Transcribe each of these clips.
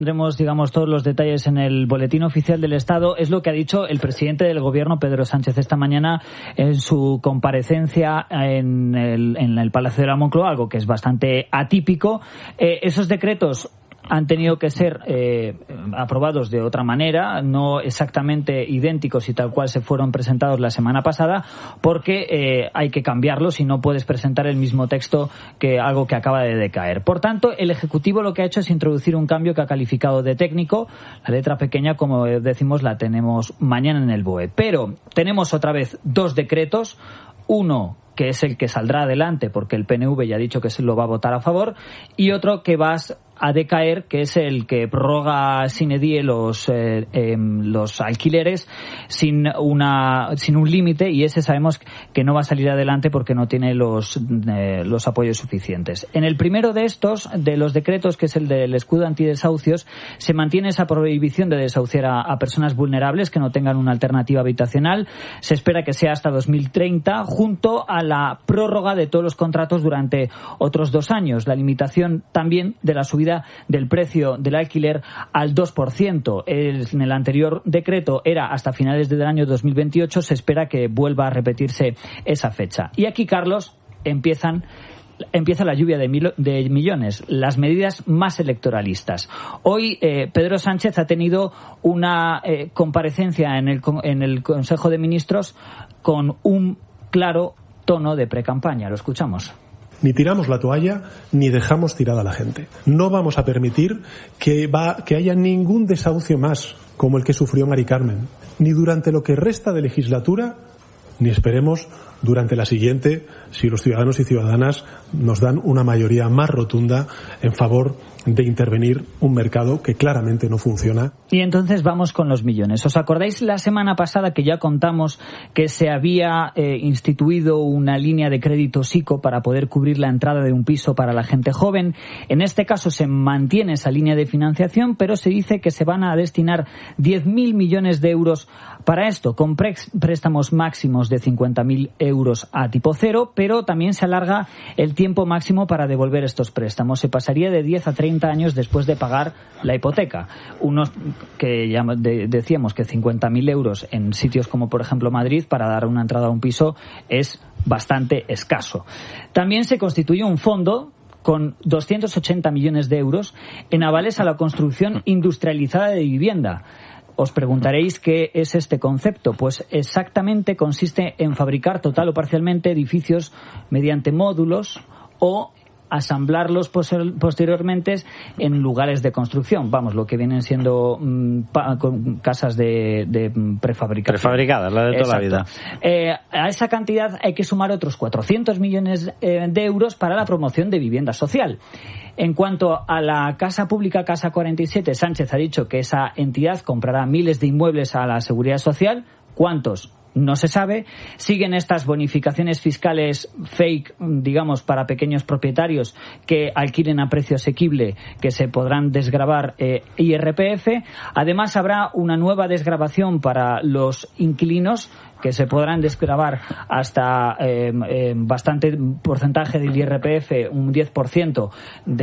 Tendremos, digamos, todos los detalles en el Boletín Oficial del Estado. Es lo que ha dicho el presidente del Gobierno, Pedro Sánchez, esta mañana en su comparecencia en el Palacio de la Moncloa, algo que es bastante atípico. Esos decretos han tenido que ser aprobados de otra manera, no exactamente idénticos y tal cual se fueron presentados la semana pasada, porque hay que cambiarlos y no puedes presentar el mismo texto que algo que acaba de decaer. Por tanto, el Ejecutivo lo que ha hecho es introducir un cambio que ha calificado de técnico. La letra pequeña, como decimos, la tenemos mañana en el BOE. Pero tenemos otra vez dos decretos, uno que es el que saldrá adelante porque el PNV ya ha dicho que se lo va a votar a favor, y otro que va a decaer, que es el que prorroga sine die los alquileres sin un límite, y ese sabemos que no va a salir adelante porque no tiene los apoyos suficientes. En el primero de estos, de los decretos, que es el del escudo antidesahucios, se mantiene esa prohibición de desahuciar a personas vulnerables que no tengan una alternativa habitacional. Se espera que sea hasta 2030, junto a la prórroga de todos los contratos durante otros 2 años, la limitación también de la subida del precio del alquiler al 2%. En el anterior decreto era hasta finales del año 2028, se espera que vuelva a repetirse esa fecha. Y aquí, Carlos, empieza la lluvia de millones, las medidas más electoralistas. Hoy Pedro Sánchez ha tenido una comparecencia en el Consejo de Ministros con un claro tono de precampaña. Lo escuchamos. Ni tiramos la toalla, ni dejamos tirada a la gente. No vamos a permitir que haya ningún desahucio más, como el que sufrió Mari Carmen, ni durante lo que resta de legislatura, ni esperemos durante la siguiente, si los ciudadanos y ciudadanas nos dan una mayoría más rotunda en favor de intervenir un mercado que claramente no funciona. Y entonces vamos con los millones. ¿Os acordáis la semana pasada que ya contamos que se había instituido una línea de crédito SICO para poder cubrir la entrada de un piso para la gente joven? En este caso se mantiene esa línea de financiación, pero se dice que se van a destinar 10.000 millones de euros para esto, con préstamos máximos de 50.000 euros a tipo cero, pero también se alarga el tiempo máximo para devolver estos préstamos. Se pasaría de 10 a 30 años después de pagar la hipoteca. Unos que ya decíamos que 50.000 euros en sitios como, por ejemplo, Madrid, para dar una entrada a un piso es bastante escaso. También se constituye un fondo con 280 millones de euros en avales a la construcción industrializada de vivienda. Os preguntaréis qué es este concepto. Pues exactamente consiste en fabricar total o parcialmente edificios mediante módulos o asamblarlos posteriormente en lugares de construcción. Vamos, lo que vienen siendo casas de prefabricación. Prefabricadas, la de toda la vida. A esa cantidad hay que sumar otros 400 millones de euros para la promoción de vivienda social. En cuanto a la Casa Pública, Casa 47, Sánchez ha dicho que esa entidad comprará miles de inmuebles a la Seguridad Social. ¿Cuántos? No se sabe. Siguen estas bonificaciones fiscales fake, digamos, para pequeños propietarios que alquilen a precio asequible, que se podrán desgravar IRPF. Además, habrá una nueva desgravación para los inquilinos, que se podrán desgravar hasta bastante porcentaje del IRPF, un 10%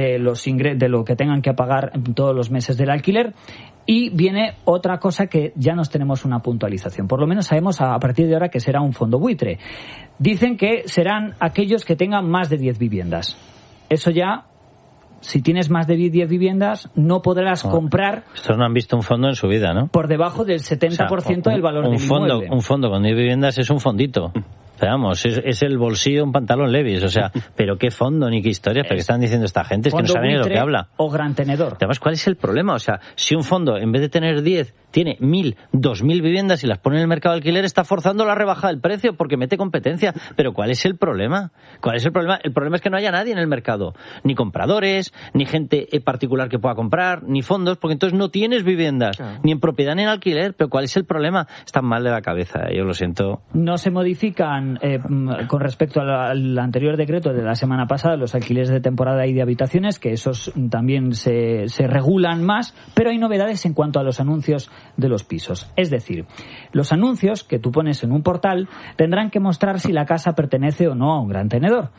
de lo que tengan que pagar todos los meses del alquiler. Y viene otra cosa que ya nos tenemos una puntualización. Por lo menos sabemos a partir de ahora que será un fondo buitre. Dicen que serán aquellos que tengan más de 10 viviendas. Eso ya, si tienes más de 10 viviendas, no podrás comprar... Estos no han visto un fondo en su vida, ¿no? Por debajo del 70% del valor del inmueble. Un fondo con 10 viviendas es un fondito. Veamos, es el bolsillo, un pantalón Levi's, o sea, pero qué fondo ni qué historia, pero qué están diciendo esta gente, es que no saben ni de lo que habla. O gran tenedor. Además, ¿cuál es el problema? O sea, si un fondo, en vez de tener 10, tiene 1.000, 2.000 viviendas y las pone en el mercado de alquiler, está forzando la rebaja del precio porque mete competencia. Pero ¿cuál es el problema? ¿Cuál es el problema? El problema es que no haya nadie en el mercado, ni compradores, ni gente particular que pueda comprar, ni fondos, porque entonces no tienes viviendas, ni en propiedad ni en alquiler. Pero ¿cuál es el problema? Están mal de la cabeza, yo lo siento. No se modifican con respecto al anterior decreto de la semana pasada, los alquileres de temporada y de habitaciones, que esos también se regulan más, pero hay novedades en cuanto a los anuncios de los pisos. Es decir, los anuncios que tú pones en un portal tendrán que mostrar si la casa pertenece o no a un gran tenedor.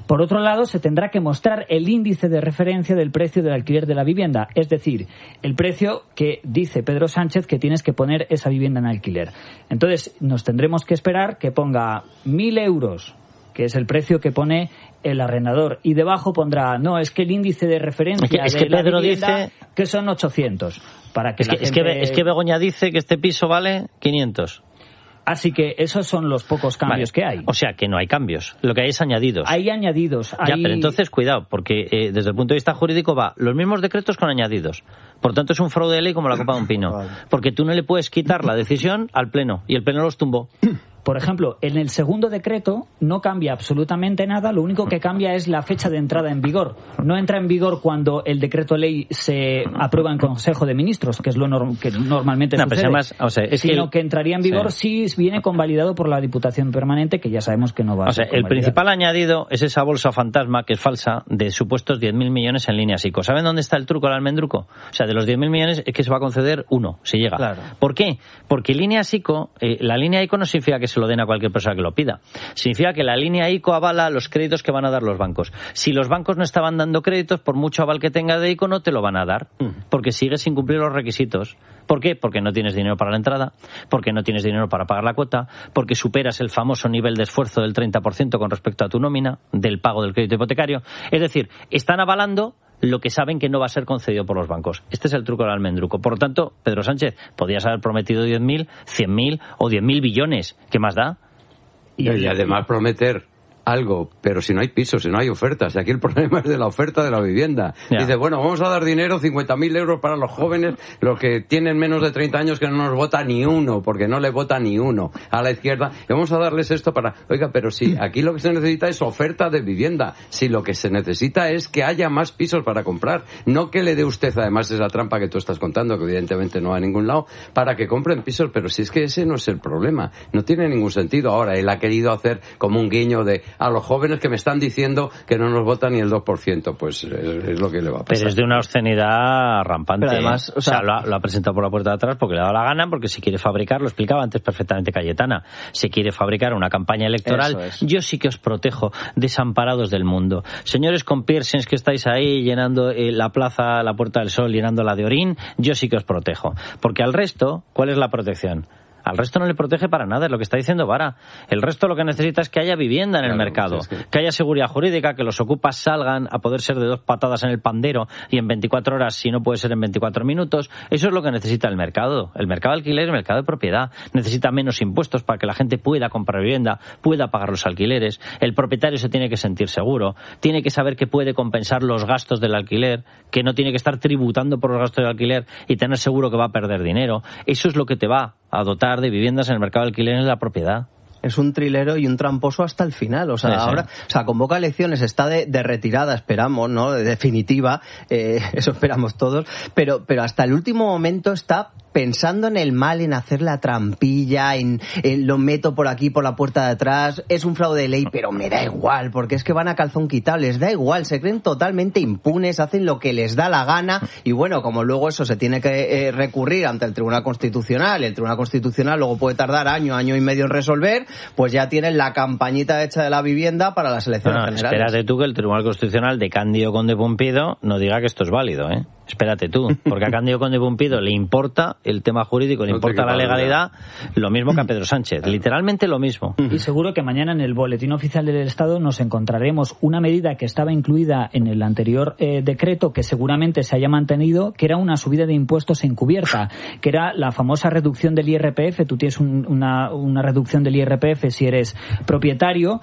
Por otro lado, se tendrá que mostrar el índice de referencia del precio del alquiler de la vivienda, es decir, el precio que dice Pedro Sánchez que tienes que poner esa vivienda en alquiler. Entonces, nos tendremos que esperar que ponga 1.000 euros, que es el precio que pone el arrendador, y debajo pondrá, no, es que el índice de referencia de la Pedro vivienda, dice que son 800. Para que es que Begoña dice que este piso vale 500. Así que esos son los pocos cambios que hay. O sea, que no hay cambios. Lo que hay es añadidos. Hay añadidos. Ya, pero entonces cuidado, porque desde el punto de vista jurídico va los mismos decretos con añadidos. Por tanto, es un fraude de ley como la copa de un pino. Porque tú no le puedes quitar la decisión al Pleno, y el Pleno los tumbó. Por ejemplo, en el segundo decreto no cambia absolutamente nada, lo único que cambia es la fecha de entrada en vigor. No entra en vigor cuando el decreto ley se aprueba en Consejo de Ministros, que es lo que normalmente sucede, además, sino que entraría en vigor si viene convalidado por la Diputación Permanente, que ya sabemos que no va a ser el principal añadido es esa bolsa fantasma, que es falsa, de supuestos 10.000 millones en líneas ICO. ¿Saben dónde está el truco, el almendruco? O sea, de los 10.000 millones es que se va a conceder uno, si llega. Claro. ¿Por qué? Porque líneas ICO, la línea ICO no significa que se lo den a cualquier persona que lo pida. Significa que la línea ICO avala los créditos que van a dar los bancos. Si los bancos no estaban dando créditos, por mucho aval que tenga de ICO, no te lo van a dar, porque sigues sin cumplir los requisitos. ¿Por qué? Porque no tienes dinero para la entrada, porque no tienes dinero para pagar la cuota, porque superas el famoso nivel de esfuerzo del 30% con respecto a tu nómina, del pago del crédito hipotecario. Es decir, están avalando lo que saben que no va a ser concedido por los bancos. Este es el truco del almendruco. Por lo tanto, Pedro Sánchez, podías haber prometido 10.000, 100.000 o 10.000 billones. ¿Qué más da? Y además prometer algo, pero si no hay pisos, si no hay ofertas. Y aquí el problema es de la oferta de la vivienda. Ya. Dice, bueno, vamos a dar dinero, 50.000 euros para los jóvenes, los que tienen menos de 30 años, que no nos vota ni uno, porque no le vota ni uno a la izquierda. Y vamos a darles esto para... Oiga, pero si aquí lo que se necesita es oferta de vivienda. Si lo que se necesita es que haya más pisos para comprar. No que le dé usted, además, esa trampa que tú estás contando, que evidentemente no va a ningún lado, para que compren pisos. Pero si es que ese no es el problema. No tiene ningún sentido. Ahora, él ha querido hacer como un guiño de a los jóvenes que me están diciendo que no nos votan ni el 2%. Pues es lo que le va a pasar. Pero es de una obscenidad rampante. Pero además, o sea, lo ha presentado por la puerta de atrás porque le ha dado la gana, porque si quiere fabricar, lo explicaba antes perfectamente Cayetana, si quiere fabricar una campaña electoral, yo sí que os protejo, desamparados del mundo. Señores con piercings que estáis ahí llenando la plaza, la Puerta del Sol, llenándola de orín, yo sí que os protejo. Porque al resto, ¿cuál es la protección? Al resto no le protege para nada, es lo que está diciendo Vara. El resto lo que necesita es que haya vivienda en el mercado, pues que haya seguridad jurídica, que los ocupas salgan a poder ser de 2 patadas en el pandero y en 24 horas, si no puede ser en 24 minutos. Eso es lo que necesita el mercado. El mercado de alquiler, el mercado de propiedad. Necesita menos impuestos para que la gente pueda comprar vivienda, pueda pagar los alquileres. El propietario se tiene que sentir seguro, tiene que saber que puede compensar los gastos del alquiler, que no tiene que estar tributando por los gastos del alquiler y tener seguro que va a perder dinero. Eso es lo que te va a dotar de viviendas en el mercado de alquiler y en la propiedad. Es un trilero y un tramposo hasta el final. O sea, ahora, convoca elecciones, está de retirada, esperamos, ¿no? De definitiva, eso esperamos todos, pero hasta el último momento está pensando en el mal, en hacer la trampilla, en lo meto por aquí, por la puerta de atrás, es un fraude de ley, pero me da igual, porque es que van a calzón quitado, les da igual, se creen totalmente impunes, hacen lo que les da la gana, y bueno, como luego eso se tiene que recurrir ante el Tribunal Constitucional, el Tribunal Constitucional luego puede tardar año y medio en resolver, pues ya tienen la campañita hecha de la vivienda para las elecciones generales. Espérate tú que el Tribunal Constitucional de Cándido Conde Pumpido no diga que esto es válido, ¿eh? Espérate tú, porque a Cándido Conde Pumpido le importa el tema jurídico, le importa la legalidad, lo mismo que a Pedro Sánchez, literalmente lo mismo. Y seguro que mañana en el Boletín Oficial del Estado nos encontraremos una medida que estaba incluida en el anterior decreto, que seguramente se haya mantenido, que era una subida de impuestos encubierta, que era la famosa reducción del IRPF. Tú tienes una reducción del IRPF si eres propietario,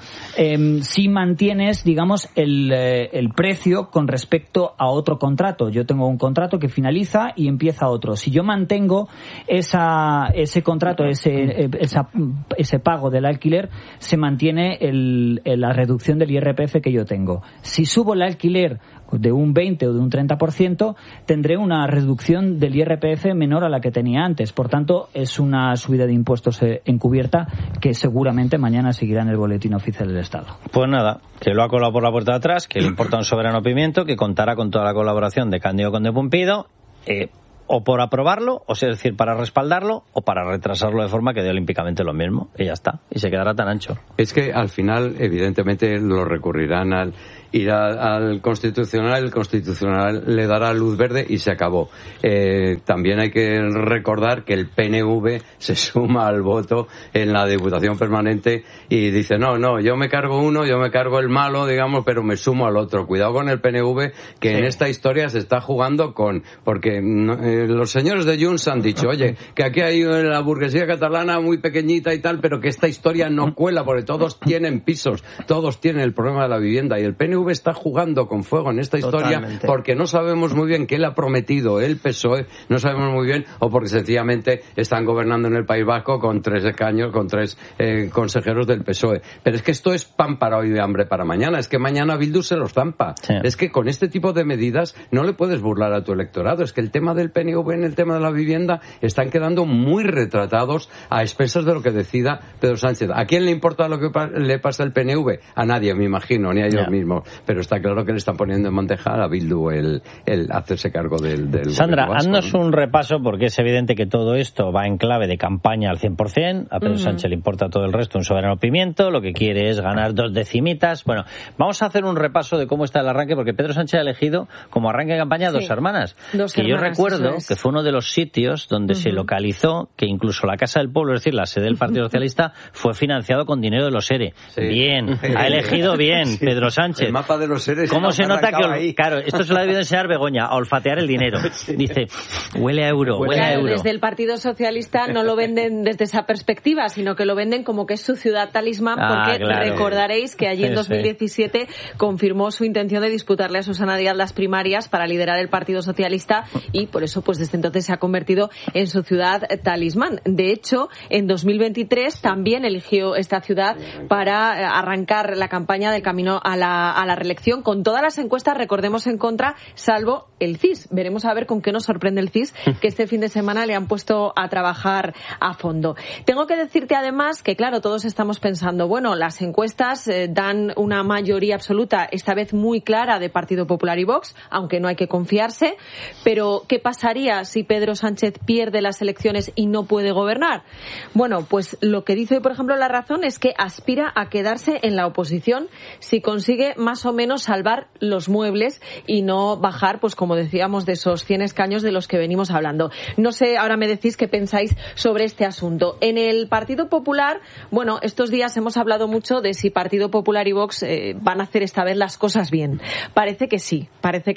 si mantienes, digamos, el precio con respecto a otro contrato. Yo tengo un contrato que finaliza y empieza otro. Si yo mantengo ese contrato, ese pago del alquiler, se mantiene la reducción del IRPF que yo tengo. Si subo el alquiler de un 20 o de un 30%, tendré una reducción del IRPF menor a la que tenía antes. Por tanto, es una subida de impuestos encubierta que seguramente mañana seguirá en el Boletín Oficial del Estado. Pues nada, que lo ha colado por la puerta de atrás, que le importa un soberano pimiento, que contará con toda la colaboración de Cándido Conde Pumpido. o por aprobarlo, o sea, es decir, para respaldarlo, o para retrasarlo de forma que dé olímpicamente lo mismo, y ya está, y se quedará tan ancho. Es que al final, evidentemente, lo recurrirán al Constitucional, el Constitucional le dará luz verde y se acabó. También hay que recordar que el PNV se suma al voto en la Diputación Permanente y dice, no, yo me cargo uno, yo me cargo el malo, digamos, pero me sumo al otro. Cuidado con el PNV, que en esta historia se está jugando porque los señores de Junts han dicho, oye, que aquí hay la burguesía catalana muy pequeñita y tal, pero que esta historia no cuela, porque todos tienen pisos, todos tienen el problema de la vivienda, y el PNV está jugando con fuego en esta historia. Totalmente. Porque no sabemos muy bien qué le ha prometido el PSOE, no sabemos muy bien, o porque sencillamente están gobernando en el País Vasco con 3 escaños, con 3 consejeros del PSOE. Pero es que esto es pan para hoy y hambre para mañana, es que mañana Bildu se los zampa. Sí. Es que con este tipo de medidas no le puedes burlar a tu electorado, es que el tema del PNV en el tema de la vivienda están quedando muy retratados a expensas de lo que decida Pedro Sánchez. ¿A quién le importa lo que le pasa al PNV? A nadie, me imagino, ni a ellos mismos. Pero está claro que le están poniendo en bandeja a Bildu el hacerse cargo del Sandra, vasco, haznos un repaso, porque es evidente que todo esto va en clave de campaña al 100%. A Pedro Sánchez le importa todo el resto, un soberano pimiento. Lo que quiere es ganar 2 decimitas. Bueno, vamos a hacer un repaso de cómo está el arranque, porque Pedro Sánchez ha elegido como arranque de campaña Dos Hermanas. Yo recuerdo que fue uno de los sitios donde se localizó que incluso la Casa del Pueblo, es decir, la sede del Partido Socialista, fue financiado con dinero de los ERE. Sí. Bien, ha elegido bien Pedro Sánchez. El mapa de los seres. ¿Cómo se nota que, claro, esto se lo ha debido enseñar Begoña, a olfatear el dinero? Dice, huele a euro, huele a euro. Desde el Partido Socialista no lo venden desde esa perspectiva, sino que lo venden como que es su ciudad talismán, porque recordaréis que allí en 2017 confirmó su intención de disputarle a Susana Díaz las primarias para liderar el Partido Socialista, y por eso pues desde entonces se ha convertido en su ciudad talismán. De hecho, en 2023 también eligió esta ciudad para arrancar la campaña del camino a la reelección, con todas las encuestas, recordemos, en contra, salvo el CIS. Veremos a ver con qué nos sorprende el CIS, que este fin de semana le han puesto a trabajar a fondo. Tengo que decirte además que, claro, todos estamos pensando, bueno, las encuestas dan una mayoría absoluta, esta vez muy clara, de Partido Popular y Vox, aunque no hay que confiarse, pero ¿qué pasaría si Pedro Sánchez pierde las elecciones y no puede gobernar? Bueno, pues lo que dice hoy, por ejemplo, La Razón es que aspira a quedarse en la oposición si consigue más o menos salvar los muebles y no bajar, pues como decíamos, de esos 100 escaños de los que venimos hablando. No sé, ahora me decís qué pensáis sobre este asunto. En el Partido Popular, bueno, estos días hemos hablado mucho de si Partido Popular y Vox van a hacer esta vez las cosas bien. Parece que sí,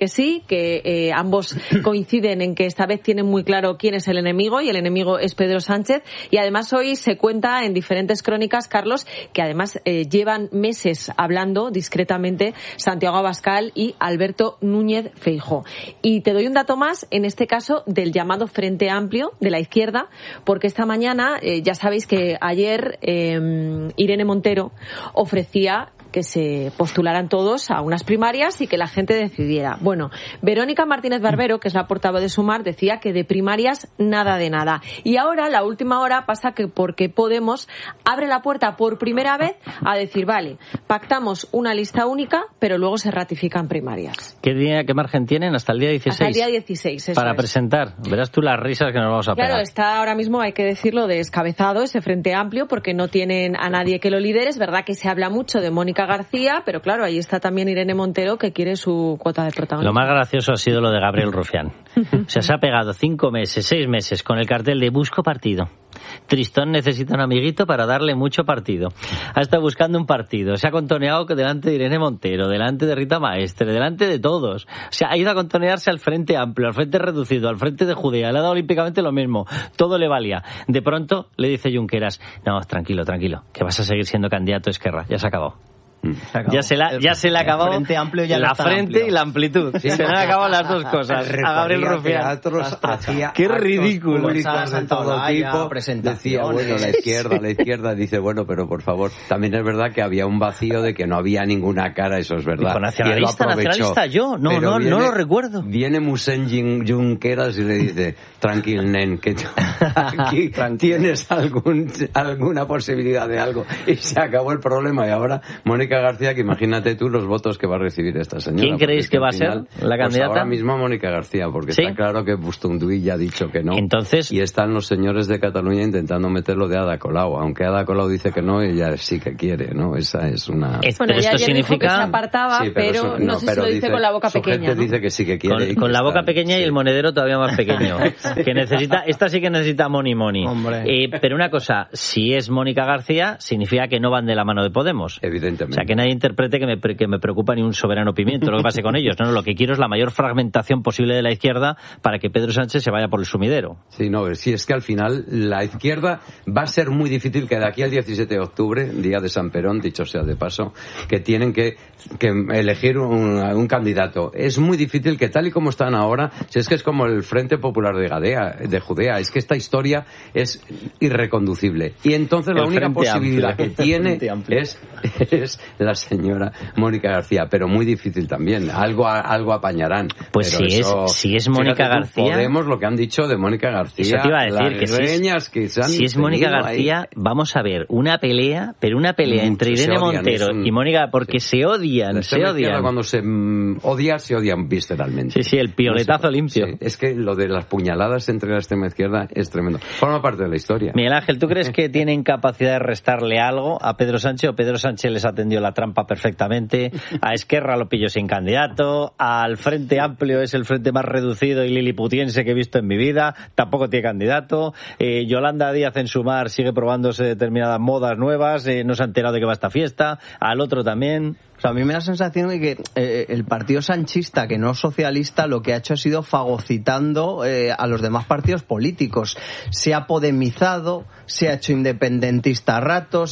que ambos coinciden en que esta vez tienen muy claro quién es el enemigo, y el enemigo es Pedro Sánchez. Y además hoy se cuenta en diferentes crónicas, Carlos, que además llevan meses hablando discretamente Santiago Abascal y Alberto Núñez Feijóo. Y te doy un dato más, en este caso del llamado Frente Amplio de la izquierda, porque esta mañana, ya sabéis que ayer Irene Montero ofrecía que se postularan todos a unas primarias y que la gente decidiera. Bueno, Verónica Martínez Barbero, que es la portavoz de Sumar, decía que de primarias nada de nada. Y ahora, la última hora, pasa que porque Podemos abre la puerta por primera vez a decir, vale, pactamos una lista única, pero luego se ratifican primarias. ¿Qué margen tienen? Hasta el día 16. Hasta el día 16, para presentar. Verás tú las risas que nos vamos a pegar. Claro, está ahora mismo, hay que decirlo, descabezado ese Frente Amplio, porque no tienen a nadie que lo lidere. Es verdad que se habla mucho de Mónica García, pero claro, ahí está también Irene Montero, que quiere su cuota de protagonismo. Lo más gracioso ha sido lo de Gabriel Rufián. O sea, se ha pegado 5 meses, 6 meses con el cartel de busco partido. Tristón necesita un amiguito para darle mucho partido. Ha estado buscando un partido. Se ha contoneado delante de Irene Montero, delante de Rita Maestre, delante de todos. O sea, ha ido a contonearse al Frente Amplio, al Frente Reducido, al Frente de Judea. Le ha dado olímpicamente lo mismo. Todo le valía. De pronto le dice Junqueras, no, tranquilo, que vas a seguir siendo candidato a Esquerra. Ya se ha acabado. Ya se le ha acabado frente amplio, ya la frente amplio. Y la amplitud. Sí, se le han acabado las dos cosas. A Gabriel Rufián. Qué ridículo. De todo tipo. Decía, bueno, la izquierda dice, bueno, pero por favor, también es verdad que había un vacío de que no había ninguna cara, eso es verdad. Dijo, nacionalista yo, no lo recuerdo. Viene Musen Junqueras y le dice, tranquil, nen, que aquí tienes alguna posibilidad de algo. Y se acabó el problema. Y ahora Mónica Mónica García, que imagínate tú los votos que va a recibir esta señora. ¿Quién creéis que va a ser la candidata? Pues ahora mismo Mónica García, porque ¿Sí? está claro que Bustunduy ya ha dicho que no. Entonces, y están los señores de Cataluña intentando meterlo de Ada Colau, aunque Ada Colau dice que no, ella sí que quiere, ¿no? Esa es una... Bueno, pero ella esto ayer significa... dijo que se apartaba, Sí, pero no sé si lo dice con la boca pequeña, gente ¿no? dice que sí que quiere. Con la boca está, pequeña sí. y el monedero todavía más pequeño. Que necesita, esta sí que necesita money. Hombre. Pero una cosa, si es Mónica García, significa que no van de la mano de Podemos. Evidentemente. O sea, que nadie interprete que me preocupa ni un soberano pimiento lo que pase con ellos. No, lo que quiero es la mayor fragmentación posible de la izquierda para que Pedro Sánchez se vaya por el sumidero. Sí, no, sí, es que al final la izquierda va a ser muy difícil que de aquí al 17 de octubre, día de San Perón, dicho sea de paso, que tienen que elegir un candidato. Es muy difícil que tal y como están ahora, si es que es como el Frente Popular de Judea, es que esta historia es irreconducible. Y entonces la única posibilidad que tiene es la señora Mónica García, pero muy difícil también. Algo apañarán. Pues pero si es Mónica García... Podemos lo que han dicho de Mónica García. Eso te iba a decir, que si es Mónica García, ahí, vamos a ver una pelea, pero una pelea entre Irene Montero y Mónica, porque se odian. Cuando se odian visceralmente. Sí, el pioletazo limpio. Sí, es que lo de las puñaladas entre la extrema izquierda es tremendo. Forma parte de la historia. Miguel Ángel, ¿tú crees que tienen capacidad de restarle algo a Pedro Sánchez, o Pedro Sánchez les atendió la trampa perfectamente? A Esquerra lo pilló sin candidato, al Frente Amplio es el frente más reducido y liliputiense que he visto en mi vida, tampoco tiene candidato. Yolanda Díaz en Sumar sigue probándose determinadas modas nuevas, no se ha enterado de que va a esta fiesta, al otro también. O sea, a mí me da la sensación de que el partido sanchista, que no socialista, lo que ha hecho ha sido fagocitando a los demás partidos políticos. Se ha podemizado, se ha hecho independentista a ratos,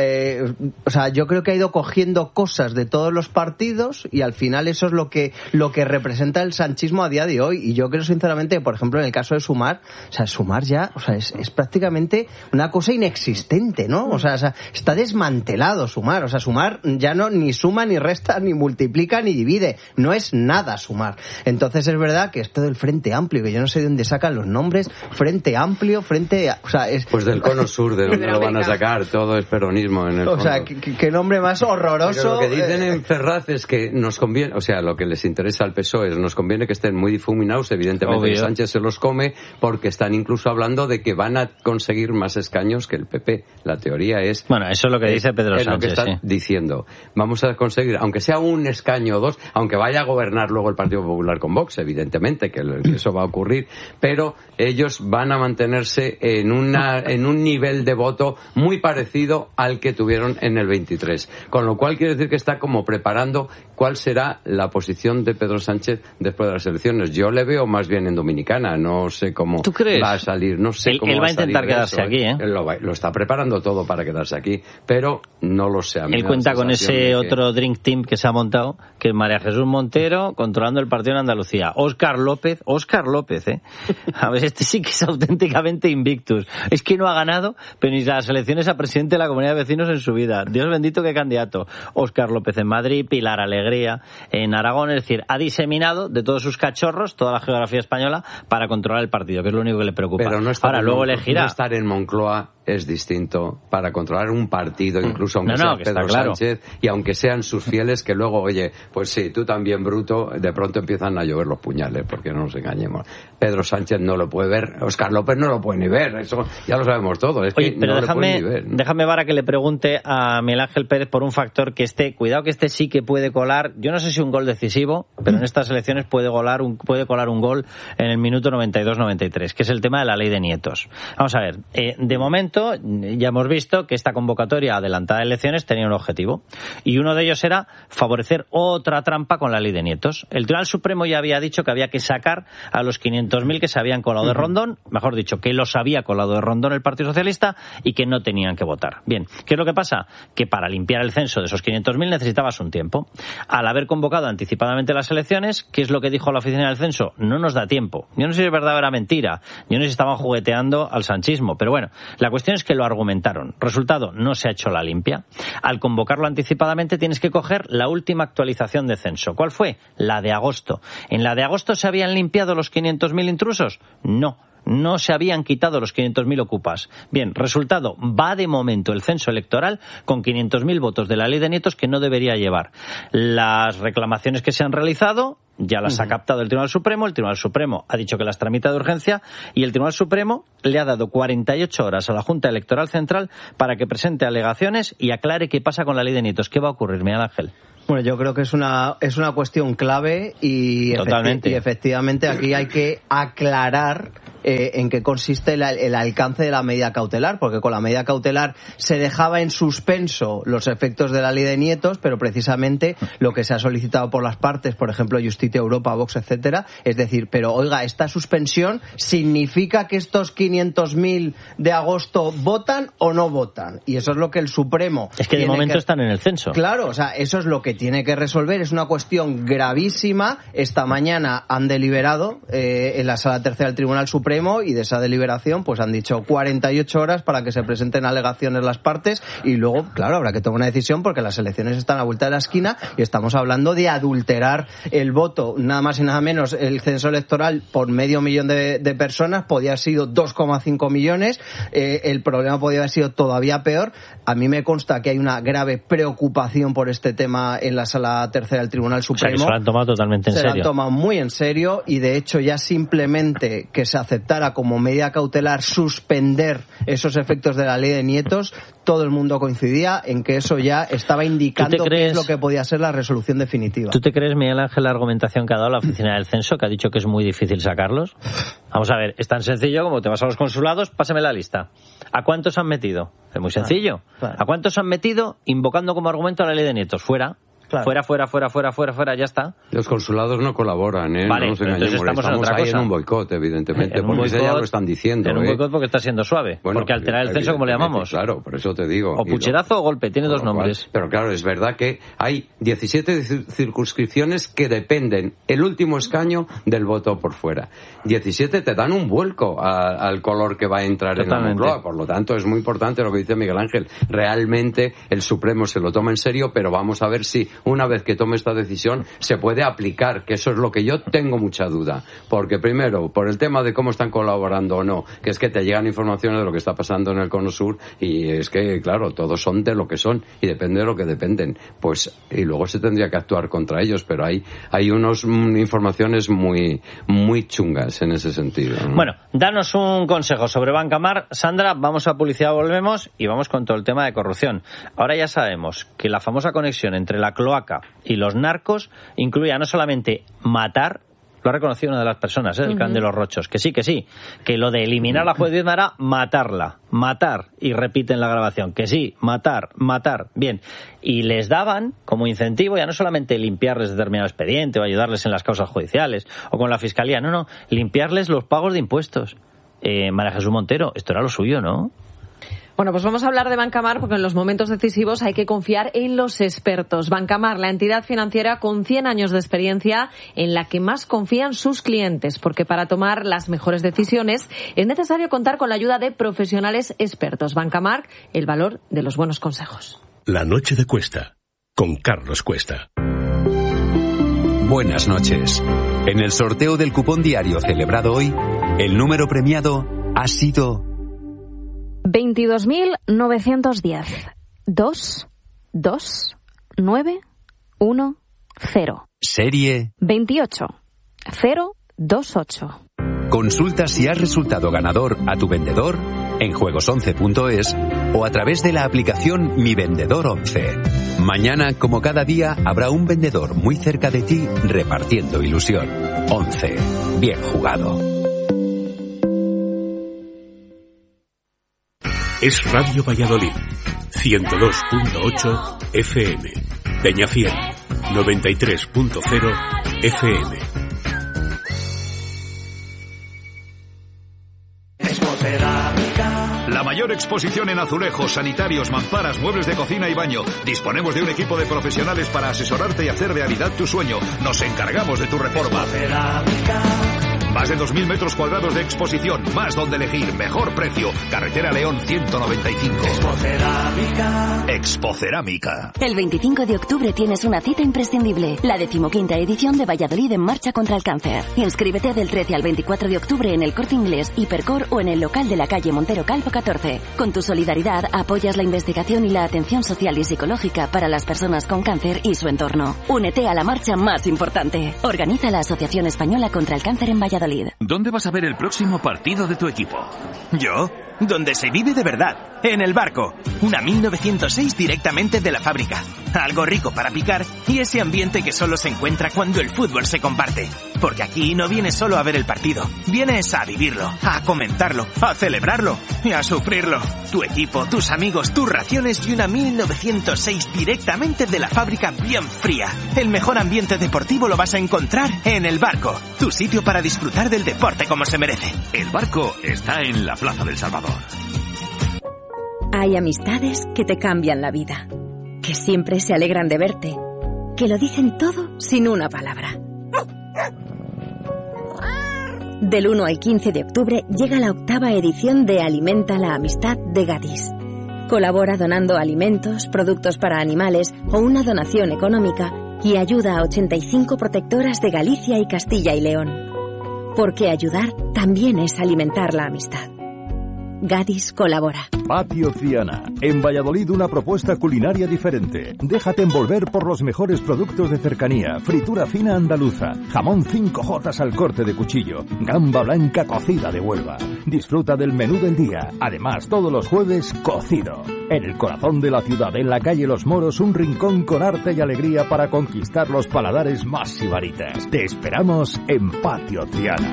o sea, yo creo que ha ido cogiendo cosas de todos los partidos y al final eso es lo que representa el sanchismo a día de hoy. Y yo creo sinceramente, por ejemplo, en el caso de Sumar, o sea, Sumar ya, o sea, es prácticamente una cosa inexistente, ¿no? O sea, está desmantelado Sumar. O sea, Sumar ya no ni suma, ni resta, ni multiplica, ni divide. No es nada Sumar. Entonces es verdad que esto del Frente Amplio, que yo no sé de dónde sacan los nombres, Frente Amplio, o sea, es... Pues del Cono Sur, de dónde lo van a sacar, todo es peronismo en el fondo. O sea, qué nombre más horroroso. Pero lo que dicen en Ferraz es que nos conviene, o sea, lo que les interesa al PSOE es nos conviene que estén muy difuminados, evidentemente Sánchez se los come, porque están incluso hablando de que van a conseguir más escaños que el PP. La teoría es... Bueno, eso es lo que dice Pedro Sánchez. Es lo que está diciendo. Vamos a conseguir, aunque sea un escaño o dos, aunque vaya a gobernar luego el Partido Popular con Vox, evidentemente que eso va a ocurrir, pero ellos van a mantenerse en un nivel de voto muy parecido al que tuvieron en el 23. Con lo cual quiere decir que está como preparando cuál será la posición de Pedro Sánchez después de las elecciones. Yo le veo más bien en Dominicana, no sé cómo va a salir, no sé cómo él va a intentar quedarse aquí, ¿eh? Él lo está preparando todo para quedarse aquí, pero no lo sé. Él cuenta con ese otro Drink Team que se ha montado, que es María Jesús Montero controlando el partido en Andalucía, Óscar López, a ver, este sí que es auténticamente invictus, es que no ha ganado pero ni las elecciones a presidente de la Comunidad de Vecinos en su vida. Dios bendito, qué candidato. Óscar López en Madrid, Pilar Alegría en Aragón, es decir, ha diseminado de todos sus cachorros toda la geografía española para controlar el partido, que es lo único que le preocupa. Pero no ahora luego elegirá. No estar en Moncloa es distinto para controlar un partido, incluso aunque sea Pedro Sánchez y aunque sean sus fieles, que luego, oye, pues sí, tú también, bruto, de pronto empiezan a llover los puñales, porque no nos engañemos. Pedro Sánchez no lo puede ver, Óscar López no lo puede ni ver, eso ya lo sabemos todos. Es Oye, que pero no lo puede ni ver, ¿no? Déjame, Vara, que le pregunte a Miguel Ángel Pérez por un factor que cuidado que sí que puede colar, yo no sé si un gol decisivo, pero en estas elecciones puede colar un gol en el minuto 92-93, que es el tema de la ley de nietos. Vamos a ver, de momento ya hemos visto que esta convocatoria adelantada de elecciones tenía un objetivo, y uno de ellos era favorecer otra trampa con la ley de nietos. El Tribunal Supremo ya había dicho que había que sacar a los 500.000 que se habían colado de Rondón, mejor dicho, que los había colado de Rondón el Partido Socialista y que no tenían que votar. Bien, ¿qué es lo que pasa? Que para limpiar el censo de esos 500.000 necesitabas un tiempo. Al haber convocado anticipadamente las elecciones, ¿qué es lo que dijo la oficina del censo? No nos da tiempo. Yo no sé si es verdad o era mentira. Yo no sé si estaban jugueteando al sanchismo, pero bueno, la cuestión es que lo argumentaron. Resultado, no se ha hecho la limpia. Al convocarlo anticipadamente tienes que coger la última actualización de censo. ¿Cuál fue? La de agosto. ¿En la de agosto se habían limpiado los 500.000 intrusos? No No se habían quitado los 500.000 ocupas. Bien, resultado, va de momento el censo electoral con 500.000 votos de la ley de nietos que no debería llevar. Las reclamaciones que se han realizado ya las ha captado el Tribunal Supremo ha dicho que las tramita de urgencia y el Tribunal Supremo le ha dado 48 horas a la Junta Electoral Central para que presente alegaciones y aclare qué pasa con la ley de nietos. ¿Qué va a ocurrir, Miguel Ángel? Bueno, yo creo que es una cuestión clave y efectivamente aquí hay que aclarar en qué consiste el alcance de la medida cautelar, porque con la medida cautelar se dejaba en suspenso los efectos de la ley de nietos, pero precisamente lo que se ha solicitado por las partes, por ejemplo, Justicia Europa, Vox, etcétera, es decir, pero oiga, esta suspensión significa que estos 500.000 de agosto votan o no votan, y eso es lo que el Supremo... Es que de momento están en el censo. Claro, o sea, eso es lo que tiene que resolver, es una cuestión gravísima. Esta mañana han deliberado en la Sala Tercera del Tribunal Supremo y de esa deliberación pues han dicho 48 horas para que se presenten alegaciones las partes y luego, claro, habrá que tomar una decisión porque las elecciones están a la vuelta de la esquina y estamos hablando de adulterar el voto, nada más y nada menos. El censo electoral por 500.000 de personas podía haber sido 2,5 millones, el problema podía haber sido todavía peor. A mí me consta que hay una grave preocupación por este tema en la Sala Tercera del Tribunal Supremo. O sea, que se lo han tomado totalmente en serio. Se lo han tomado muy en serio y de hecho ya simplemente que se aceptara como medida cautelar suspender esos efectos de la ley de nietos, todo el mundo coincidía en que eso ya estaba indicando qué es lo que podía ser la resolución definitiva. ¿Tú te crees, Miguel Ángel, la argumentación que ha dado la oficina del censo, que ha dicho que es muy difícil sacarlos? Vamos a ver, es tan sencillo como te vas a los consulados, pásame la lista. ¿A cuántos han metido? Es muy sencillo. Claro. ¿A cuántos han metido invocando como argumento la ley de nietos? Fuera. Claro. Fuera, ya está. Los consulados no colaboran, Vale, no nos engañemos. Estamos ahí en un boicot, evidentemente, porque ya lo están diciendo. En un boicot porque está siendo suave, bueno, porque alterar el censo, como le llamamos. Claro, por eso te digo. O pucherazo o golpe, tiene dos nombres. Pero claro, es verdad que hay 17 circunscripciones que dependen el último escaño del voto por fuera. 17 te dan un vuelco al color que va a entrar en la Moncloa, por lo tanto es muy importante lo que dice Miguel Ángel. Realmente el Supremo se lo toma en serio, pero vamos a ver si una vez que tome esta decisión se puede aplicar, que eso es lo que yo tengo mucha duda, porque primero, por el tema de cómo están colaborando o no, que es que te llegan informaciones de lo que está pasando en el Cono Sur y es que, claro, todos son de lo que son y depende de lo que dependen, pues, y luego se tendría que actuar contra ellos, pero hay unas informaciones muy chungas en ese sentido, ¿no? Bueno, danos un consejo sobre Bancamar. Sandra, vamos a publicidad, volvemos y vamos con todo el tema de corrupción. Ahora ya sabemos que la famosa conexión entre la cloaca y los narcos incluía no solamente matar, lo ha reconocido una de las personas, el clan de los Rochos, que sí, que lo de eliminar a la juez Diezma era matar, y repiten la grabación, que sí, matar, bien, y les daban como incentivo ya no solamente limpiarles determinado expediente o ayudarles en las causas judiciales o con la fiscalía, no, limpiarles los pagos de impuestos. María Jesús Montero, esto era lo suyo, ¿no? Bueno, pues vamos a hablar de Bancamar porque en los momentos decisivos hay que confiar en los expertos. Bancamar, la entidad financiera con 100 años de experiencia en la que más confían sus clientes, porque para tomar las mejores decisiones es necesario contar con la ayuda de profesionales expertos. Bancamar, el valor de los buenos consejos. La noche de Cuesta, con Carlos Cuesta. Buenas noches. En el sorteo del cupón diario celebrado hoy, el número premiado ha sido 22.910 22910. Serie 28028. Consulta si has resultado ganador a tu vendedor en juegos11.es o a través de la aplicación Mi Vendedor 11. Mañana, como cada día, habrá un vendedor muy cerca de ti repartiendo ilusión. 11. Bien jugado. Es Radio Valladolid, 102.8 FM. Peñafiel, 93.0 FM. La mayor exposición en azulejos, sanitarios, mamparas, muebles de cocina y baño. Disponemos de un equipo de profesionales para asesorarte y hacer realidad tu sueño. Nos encargamos de tu reforma. Más de 2.000 metros cuadrados de exposición, más donde elegir, mejor precio. Carretera León 195. Expocerámica. El 25 de octubre tienes una cita imprescindible, la 15ª edición de Valladolid en Marcha contra el Cáncer. Inscríbete del 13 al 24 de octubre en el Corte Inglés, Hipercor o en el local de la calle Montero Calvo 14. Con tu solidaridad apoyas la investigación y la atención social y psicológica para las personas con cáncer y su entorno. Únete a la marcha más importante. Organiza la Asociación Española contra el Cáncer en Valladolid. ¿Dónde vas a ver el próximo partido de tu equipo? ¿Yo? Donde se vive de verdad, en El Barco. Una 1906 directamente de la fábrica. Algo rico para picar y ese ambiente que solo se encuentra cuando el fútbol se comparte. Porque aquí no vienes solo a ver el partido, vienes a vivirlo, a comentarlo, a celebrarlo y a sufrirlo. Tu equipo, tus amigos, tus raciones y una 1906 directamente de la fábrica bien fría. El mejor ambiente deportivo lo vas a encontrar en El Barco, tu sitio para disfrutar del deporte como se merece. El Barco está en la Plaza del Salvador. Hay amistades que te cambian la vida, que siempre se alegran de verte, que lo dicen todo sin una palabra. Del 1 al 15 de octubre llega la 8ª edición de Alimenta la Amistad de Gadis. Colabora donando alimentos, productos para animales o una donación económica y ayuda a 85 protectoras de Galicia y Castilla y León. Porque ayudar también es alimentar la amistad. Gadis colabora. Patio Triana. En Valladolid una propuesta culinaria diferente. Déjate envolver por los mejores productos de cercanía. Fritura fina andaluza. Jamón 5J al corte de cuchillo. Gamba blanca cocida de Huelva. Disfruta del menú del día. Además, todos los jueves, cocido. En el corazón de la ciudad, en la calle Los Moros, un rincón con arte y alegría para conquistar los paladares más sibaritas. Te esperamos en Patio Triana.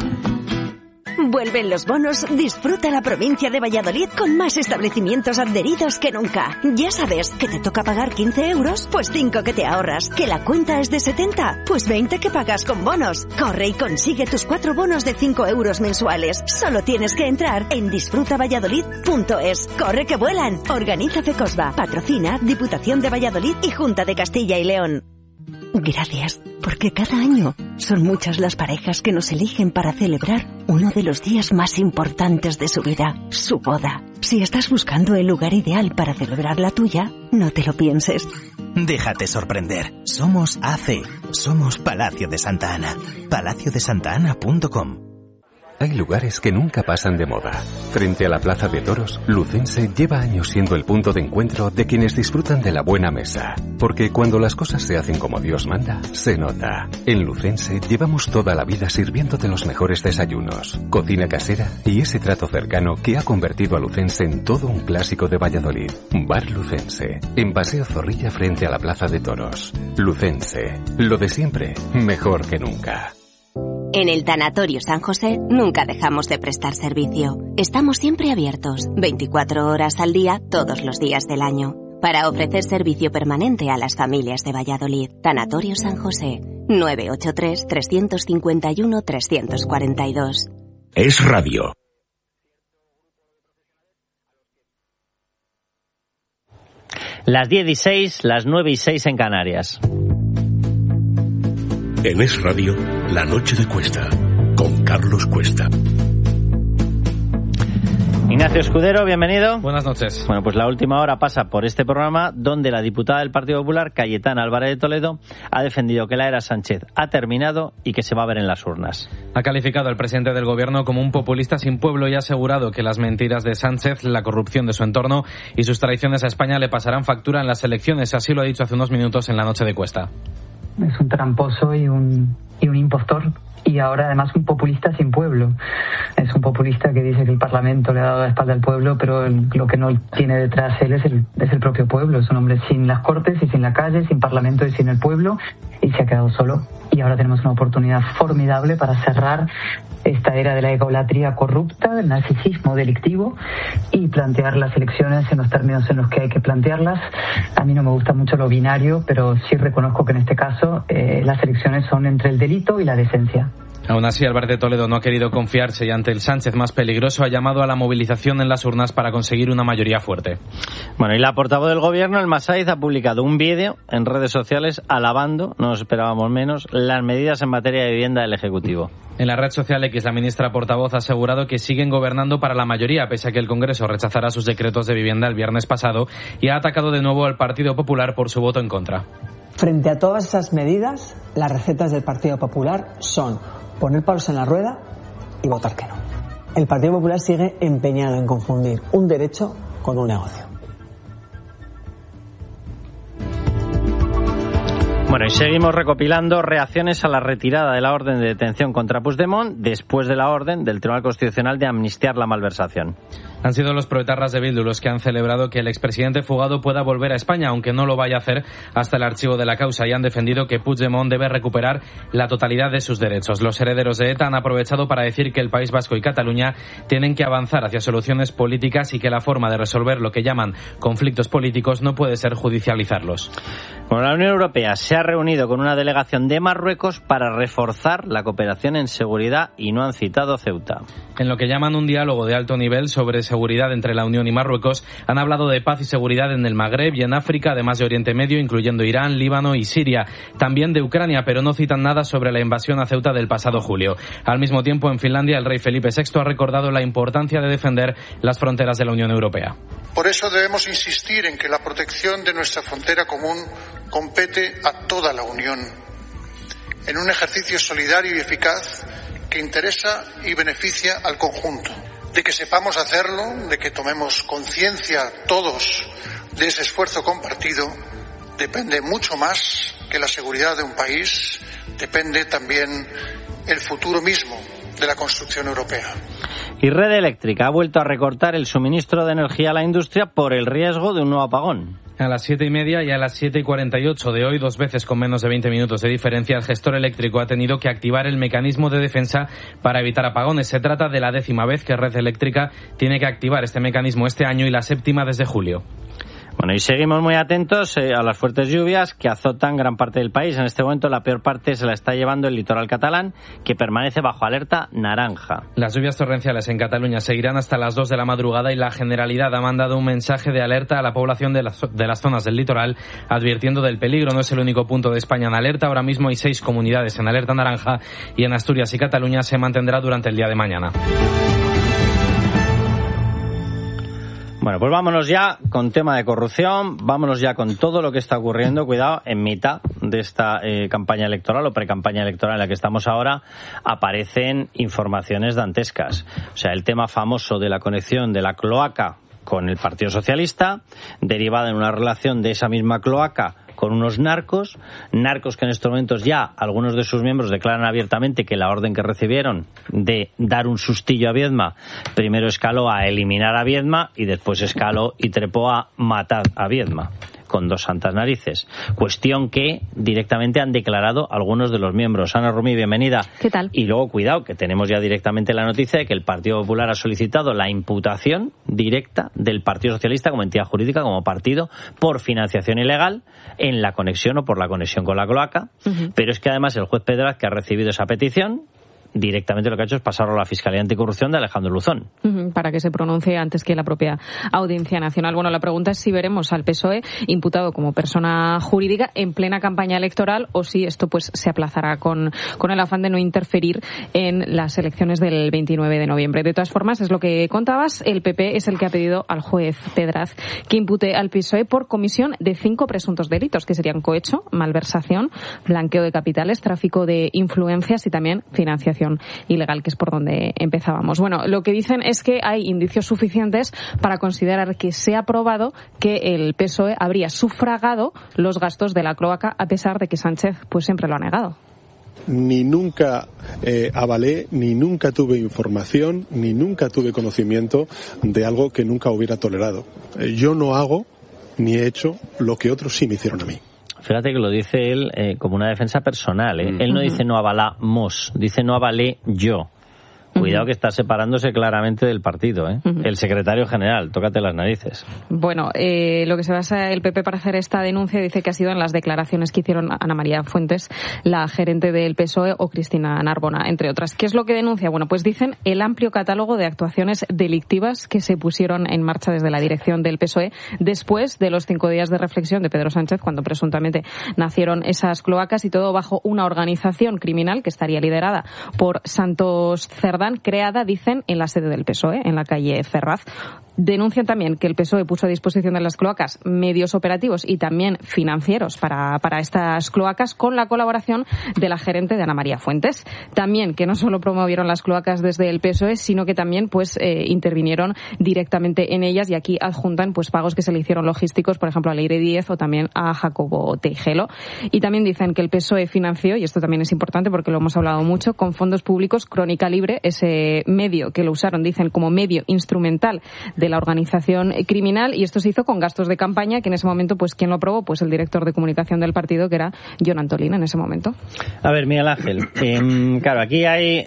Vuelven los bonos, disfruta la provincia de Valladolid con más establecimientos adheridos que nunca. Ya sabes, que te toca pagar 15 euros, pues 5 que te ahorras. Que la cuenta es de 70, pues 20 que pagas con bonos. Corre y consigue tus 4 bonos de 5 euros mensuales. Solo tienes que entrar en disfrutavalladolid.es. ¡Corre que vuelan! Organiza FECOSBA, patrocina Diputación de Valladolid y Junta de Castilla y León. Gracias, porque cada año son muchas las parejas que nos eligen para celebrar uno de los días más importantes de su vida, su boda. Si estás buscando el lugar ideal para celebrar la tuya, no te lo pienses. Déjate sorprender. Somos AC. Somos Palacio de Santa Ana. palaciodesantana.com. Hay lugares que nunca pasan de moda. Frente a la Plaza de Toros, Lucense lleva años siendo el punto de encuentro de quienes disfrutan de la buena mesa. Porque cuando las cosas se hacen como Dios manda, se nota. En Lucense llevamos toda la vida sirviéndote los mejores desayunos, cocina casera y ese trato cercano que ha convertido a Lucense en todo un clásico de Valladolid. Bar Lucense, en Paseo Zorrilla frente a la Plaza de Toros. Lucense, lo de siempre, mejor que nunca. En el Tanatorio San José nunca dejamos de prestar servicio. Estamos siempre abiertos, 24 horas al día, todos los días del año, para ofrecer servicio permanente a las familias de Valladolid. Tanatorio San José, 983-351-342. Es radio. Las 10:06, las 9:06 en Canarias. En Es Radio, La Noche de Cuesta, con Carlos Cuesta. Ignacio Escudero, bienvenido. Buenas noches. Bueno, pues la última hora pasa por este programa donde la diputada del Partido Popular, Cayetana Álvarez de Toledo, ha defendido que la era Sánchez ha terminado y que se va a ver en las urnas. Ha calificado al presidente del gobierno como un populista sin pueblo y ha asegurado que las mentiras de Sánchez, la corrupción de su entorno y sus traiciones a España le pasarán factura en las elecciones. Así lo ha dicho hace unos minutos en La Noche de Cuesta. Es un tramposo y un impostor, y ahora además un populista sin pueblo. Es un populista que dice que el Parlamento le ha dado la espalda al pueblo, pero lo que no tiene detrás él es el propio pueblo. Es un hombre sin las Cortes y sin la calle, sin Parlamento y sin el pueblo, y se ha quedado solo. Y ahora tenemos una oportunidad formidable para cerrar esta era de la egolatría corrupta, del narcisismo delictivo, y plantear las elecciones en los términos en los que hay que plantearlas. A mí no me gusta mucho lo binario, pero sí reconozco que en este caso las elecciones son entre el delito y la decencia. Aún así, Álvarez de Toledo no ha querido confiarse y ante el Sánchez más peligroso ha llamado a la movilización en las urnas para conseguir una mayoría fuerte. Bueno, y la portavoz del Gobierno, el Masaiz, ha publicado un vídeo en redes sociales alabando, no nos esperábamos menos, las medidas en materia de vivienda del Ejecutivo. En la red social X, la ministra portavoz ha asegurado que siguen gobernando para la mayoría, pese a que el Congreso rechazará sus decretos de vivienda el viernes pasado, y ha atacado de nuevo al Partido Popular por su voto en contra. Frente a todas esas medidas, las recetas del Partido Popular son poner palos en la rueda y votar que no. El Partido Popular sigue empeñado en confundir un derecho con un negocio. Bueno, y seguimos recopilando reacciones a la retirada de la orden de detención contra Puigdemont después de la orden del Tribunal Constitucional de amnistiar la malversación. Han sido los proetarras de Bildu los que han celebrado que el expresidente fugado pueda volver a España, aunque no lo vaya a hacer hasta el archivo de la causa, y han defendido que Puigdemont debe recuperar la totalidad de sus derechos. Los herederos de ETA han aprovechado para decir que el País Vasco y Cataluña tienen que avanzar hacia soluciones políticas y que la forma de resolver lo que llaman conflictos políticos no puede ser judicializarlos. Bueno, la Unión Europea se ha reunido con una delegación de Marruecos para reforzar la cooperación en seguridad y no han citado Ceuta. En lo que llaman un diálogo de alto nivel sobre seguridad entre la Unión y Marruecos, han hablado de paz y seguridad en el Magreb y en África, además de Oriente Medio, incluyendo Irán, Líbano y Siria. También de Ucrania, pero no citan nada sobre la invasión a Ceuta del pasado julio. Al mismo tiempo, en Finlandia, el rey Felipe VI ha recordado la importancia de defender las fronteras de la Unión Europea. Por eso debemos insistir en que la protección de nuestra frontera común compete a toda la Unión, en un ejercicio solidario y eficaz que interesa y beneficia al conjunto. De que sepamos hacerlo, de que tomemos conciencia todos de ese esfuerzo compartido, depende mucho más que la seguridad de un país, depende también el futuro mismo de la construcción europea. Y Red Eléctrica ha vuelto a recortar el suministro de energía a la industria por el riesgo de un nuevo apagón. A las 7:30 y a las 7:48 de hoy, 2 veces con menos de 20 minutos de diferencia, el gestor eléctrico ha tenido que activar el mecanismo de defensa para evitar apagones. Se trata de la 10ª vez que Red Eléctrica tiene que activar este mecanismo este año y la 7ª desde julio. Bueno, y seguimos muy atentos a las fuertes lluvias que azotan gran parte del país. En este momento la peor parte se la está llevando el litoral catalán, que permanece bajo alerta naranja. Las lluvias torrenciales en Cataluña seguirán hasta las 2 de la madrugada y la Generalidad ha mandado un mensaje de alerta a la población de las zonas del litoral, advirtiendo del peligro. No es el único punto de España en alerta. Ahora mismo hay 6 comunidades en alerta naranja y en Asturias y Cataluña se mantendrá durante el día de mañana. Bueno, pues vámonos ya con tema de corrupción, vámonos ya con todo lo que está ocurriendo. Cuidado, en mitad de esta campaña electoral o precampaña electoral en la que estamos ahora, aparecen informaciones dantescas. O sea, el tema famoso de la conexión de la cloaca con el Partido Socialista, derivada en una relación de esa misma cloaca con unos narcos que en estos momentos ya algunos de sus miembros declaran abiertamente que la orden que recibieron de dar un sustillo a Viedma primero escaló a eliminar a Viedma y después escaló y trepó a matar a Viedma, con 2 santas narices. Cuestión que directamente han declarado algunos de los miembros. Ana Rumí, bienvenida. ¿Qué tal? Y luego, cuidado, que tenemos ya directamente la noticia de que el Partido Popular ha solicitado la imputación directa del Partido Socialista como entidad jurídica, como partido, por financiación ilegal en la conexión o por la conexión con la cloaca. Pero es que además el juez Pedraz, que ha recibido esa petición, directamente lo que ha hecho es pasarlo a la Fiscalía Anticorrupción de Alejandro Luzón. Para que se pronuncie antes que la propia Audiencia Nacional. Bueno, la pregunta es si veremos al PSOE imputado como persona jurídica en plena campaña electoral o si esto pues se aplazará con el afán de no interferir en las elecciones del 29 de noviembre. De todas formas, es lo que contabas, el PP es el que ha pedido al juez Pedraz que impute al PSOE por comisión de 5 presuntos delitos, que serían cohecho, malversación, blanqueo de capitales, tráfico de influencias y también financiación ilegal, que es por donde empezábamos. Bueno, lo que dicen es que hay indicios suficientes para considerar que se ha probado que el PSOE habría sufragado los gastos de la cloaca, a pesar de que Sánchez pues siempre lo ha negado. Ni nunca avalé, ni nunca tuve información, ni nunca tuve conocimiento de algo que nunca hubiera tolerado. Yo no hago ni he hecho lo que otros sí me hicieron a mí. Fíjate que lo dice él como una defensa personal. Él no dice no avalamos, dice no avalé yo. Cuidado que está separándose claramente del partido, ¿eh? El secretario general, tócate las narices. Bueno, lo que se basa el PP para hacer esta denuncia dice que ha sido en las declaraciones que hicieron Ana María Fuentes, la gerente del PSOE, o Cristina Narbona, entre otras. ¿Qué es lo que denuncia? Bueno, pues dicen el amplio catálogo de actuaciones delictivas que se pusieron en marcha desde la dirección del PSOE después de los 5 días de reflexión de Pedro Sánchez, cuando presuntamente nacieron esas cloacas, y todo bajo una organización criminal que estaría liderada por Santos Cerdán, creada, dicen, en la sede del PSOE, en la calle Ferraz. Denuncian también que el PSOE puso a disposición de las cloacas medios operativos y también financieros para estas cloacas, con la colaboración de la gerente de Ana María Fuentes. También que no solo promovieron las cloacas desde el PSOE, sino que también intervinieron directamente en ellas, y aquí adjuntan pagos que se le hicieron logísticos, por ejemplo, a Leire Díez o también a Jacobo Teijelo. Y también dicen que el PSOE financió, y esto también es importante porque lo hemos hablado mucho, con fondos públicos Crónica Libre, ese medio que lo usaron, dicen, como medio instrumental de la organización criminal, y esto se hizo con gastos de campaña, que en ese momento, ¿quién lo aprobó? El director de comunicación del partido, que era Jon Antolín en ese momento. A ver, Miguel Ángel, claro, aquí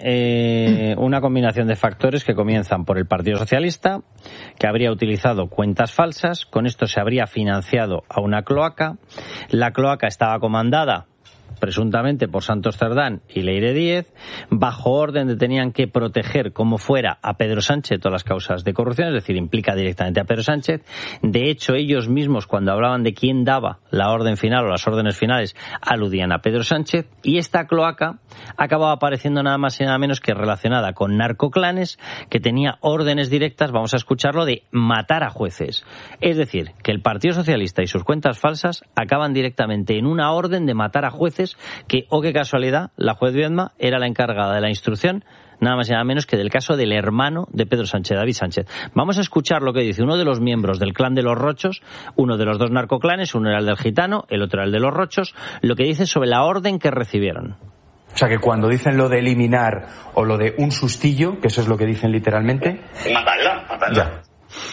hay una combinación de factores que comienzan por el Partido Socialista, que habría utilizado cuentas falsas, con esto se habría financiado a una cloaca, la cloaca estaba comandada presuntamente por Santos Cerdán y Leire Díez, bajo orden de tenían que proteger como fuera a Pedro Sánchez todas las causas de corrupción, es decir, implica directamente a Pedro Sánchez. De hecho, ellos mismos, cuando hablaban de quién daba la orden final o las órdenes finales, aludían a Pedro Sánchez, y esta cloaca acababa apareciendo nada más y nada menos que relacionada con narcoclanes, que tenía órdenes directas, vamos a escucharlo, de matar a jueces. Es decir, que el Partido Socialista y sus cuentas falsas acaban directamente en una orden de matar a jueces que, oh qué casualidad, la juez Viedma era la encargada de la instrucción, nada más y nada menos que del caso del hermano de Pedro Sánchez, David Sánchez. Vamos a escuchar lo que dice uno de los miembros del clan de los Rochos, uno de los dos narcoclanes, uno era el del Gitano, el otro era el de los Rochos, lo que dice sobre la orden que recibieron. O sea, que cuando dicen lo de eliminar o lo de un sustillo, que eso es lo que dicen literalmente... Matarla. Ya.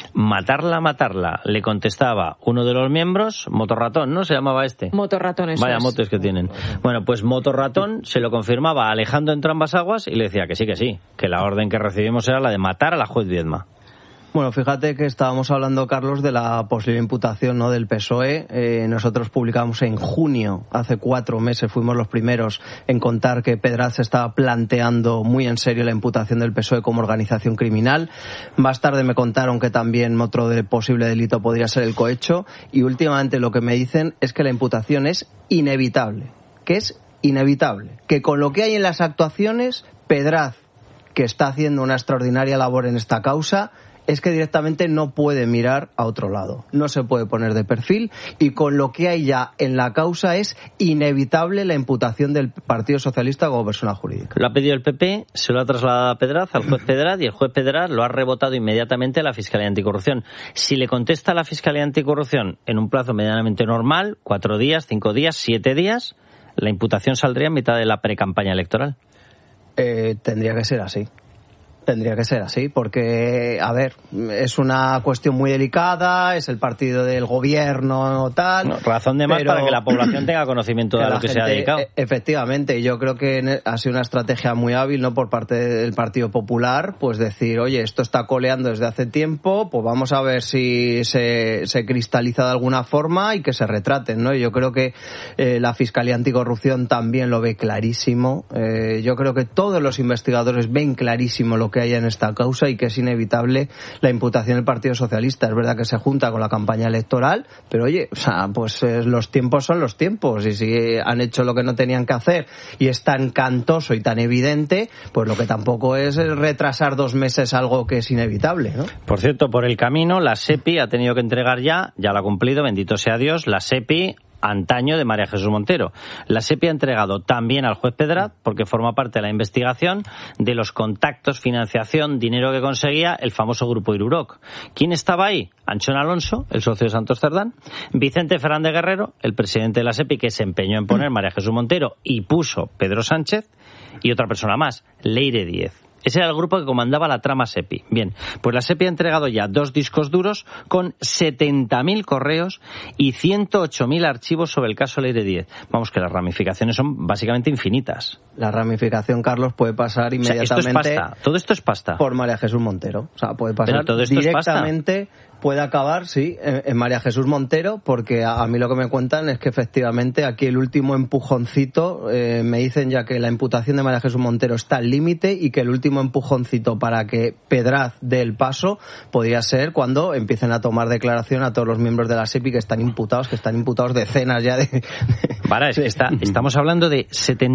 Matarla, le contestaba uno de los miembros, Motorratón, ¿no? Se llamaba este. Motorratón, eso. Vaya motes que tienen. Bueno, pues Motorratón se lo confirmaba a Alejandro Entrambas-Aguas y le decía que sí, que la orden que recibimos era la de matar a la juez Viedma. Bueno, fíjate que estábamos hablando, Carlos, de la posible imputación, ¿no?, del PSOE. Nosotros publicamos en junio, hace 4 meses, fuimos los primeros en contar que Pedraz se estaba planteando muy en serio la imputación del PSOE como organización criminal. Más tarde me contaron que también otro posible delito podría ser el cohecho. Y últimamente lo que me dicen es que la imputación es inevitable. Que con lo que hay en las actuaciones, Pedraz, que está haciendo una extraordinaria labor en esta causa, es que directamente no puede mirar a otro lado, no se puede poner de perfil, y con lo que hay ya en la causa es inevitable la imputación del Partido Socialista como persona jurídica. Lo ha pedido el PP, se lo ha trasladado a Pedraz, al juez Pedraz, y el juez Pedraz lo ha rebotado inmediatamente a la Fiscalía Anticorrupción. Si le contesta a la Fiscalía Anticorrupción en un plazo medianamente normal, 4 días, 5 días, 7 días, la imputación saldría en mitad de la precampaña electoral. Tendría que ser así. Tendría que ser así, porque, a ver, es una cuestión muy delicada, es el partido del gobierno, tal... No, razón de más para que la población tenga conocimiento de lo que se ha dedicado. Efectivamente, yo creo que ha sido una estrategia muy hábil, ¿no?, por parte del Partido Popular, pues decir, oye, esto está coleando desde hace tiempo, pues vamos a ver si se cristaliza de alguna forma y que se retraten, ¿no? Y yo creo que la Fiscalía Anticorrupción también lo ve clarísimo. Yo creo que todos los investigadores ven clarísimo lo que haya en esta causa y que es inevitable la imputación del Partido Socialista. Es verdad que se junta con la campaña electoral, pero oye, o sea, pues los tiempos son los tiempos, y si han hecho lo que no tenían que hacer y es tan cantoso y tan evidente, pues lo que tampoco es retrasar 2 meses algo que es inevitable, ¿no? Por cierto, por el camino, la SEPI ha tenido que entregar ya lo ha cumplido, bendito sea Dios, la SEPI antaño de María Jesús Montero. La SEPI ha entregado también al juez Pedraz, porque forma parte de la investigación de los contactos, financiación, dinero que conseguía el famoso grupo Iruroc. ¿Quién estaba ahí? Anchón Alonso, el socio de Santos Cerdán, Vicente Fernández Guerrero, el presidente de la SEPI, que se empeñó en poner María Jesús Montero y puso Pedro Sánchez, y otra persona más, Leire Díez. Ese era el grupo que comandaba la trama SEPI. Bien, pues la SEPI ha entregado ya 2 discos duros con 70.000 correos y 108.000 archivos sobre el caso Leire Díez. Vamos, que las ramificaciones son básicamente infinitas. La ramificación, Carlos, puede pasar inmediatamente... esto es pasta. Todo esto es pasta. Por María Jesús Montero. O sea, puede pasar pero todo esto directamente... Puede acabar, sí, en María Jesús Montero, porque a mí lo que me cuentan es que efectivamente aquí el último empujoncito, me dicen ya que la imputación de María Jesús Montero está al límite y que el último empujoncito para que Pedraz dé el paso podría ser cuando empiecen a tomar declaración a todos los miembros de la SEPI que están imputados decenas ya de... Para, es que estamos hablando de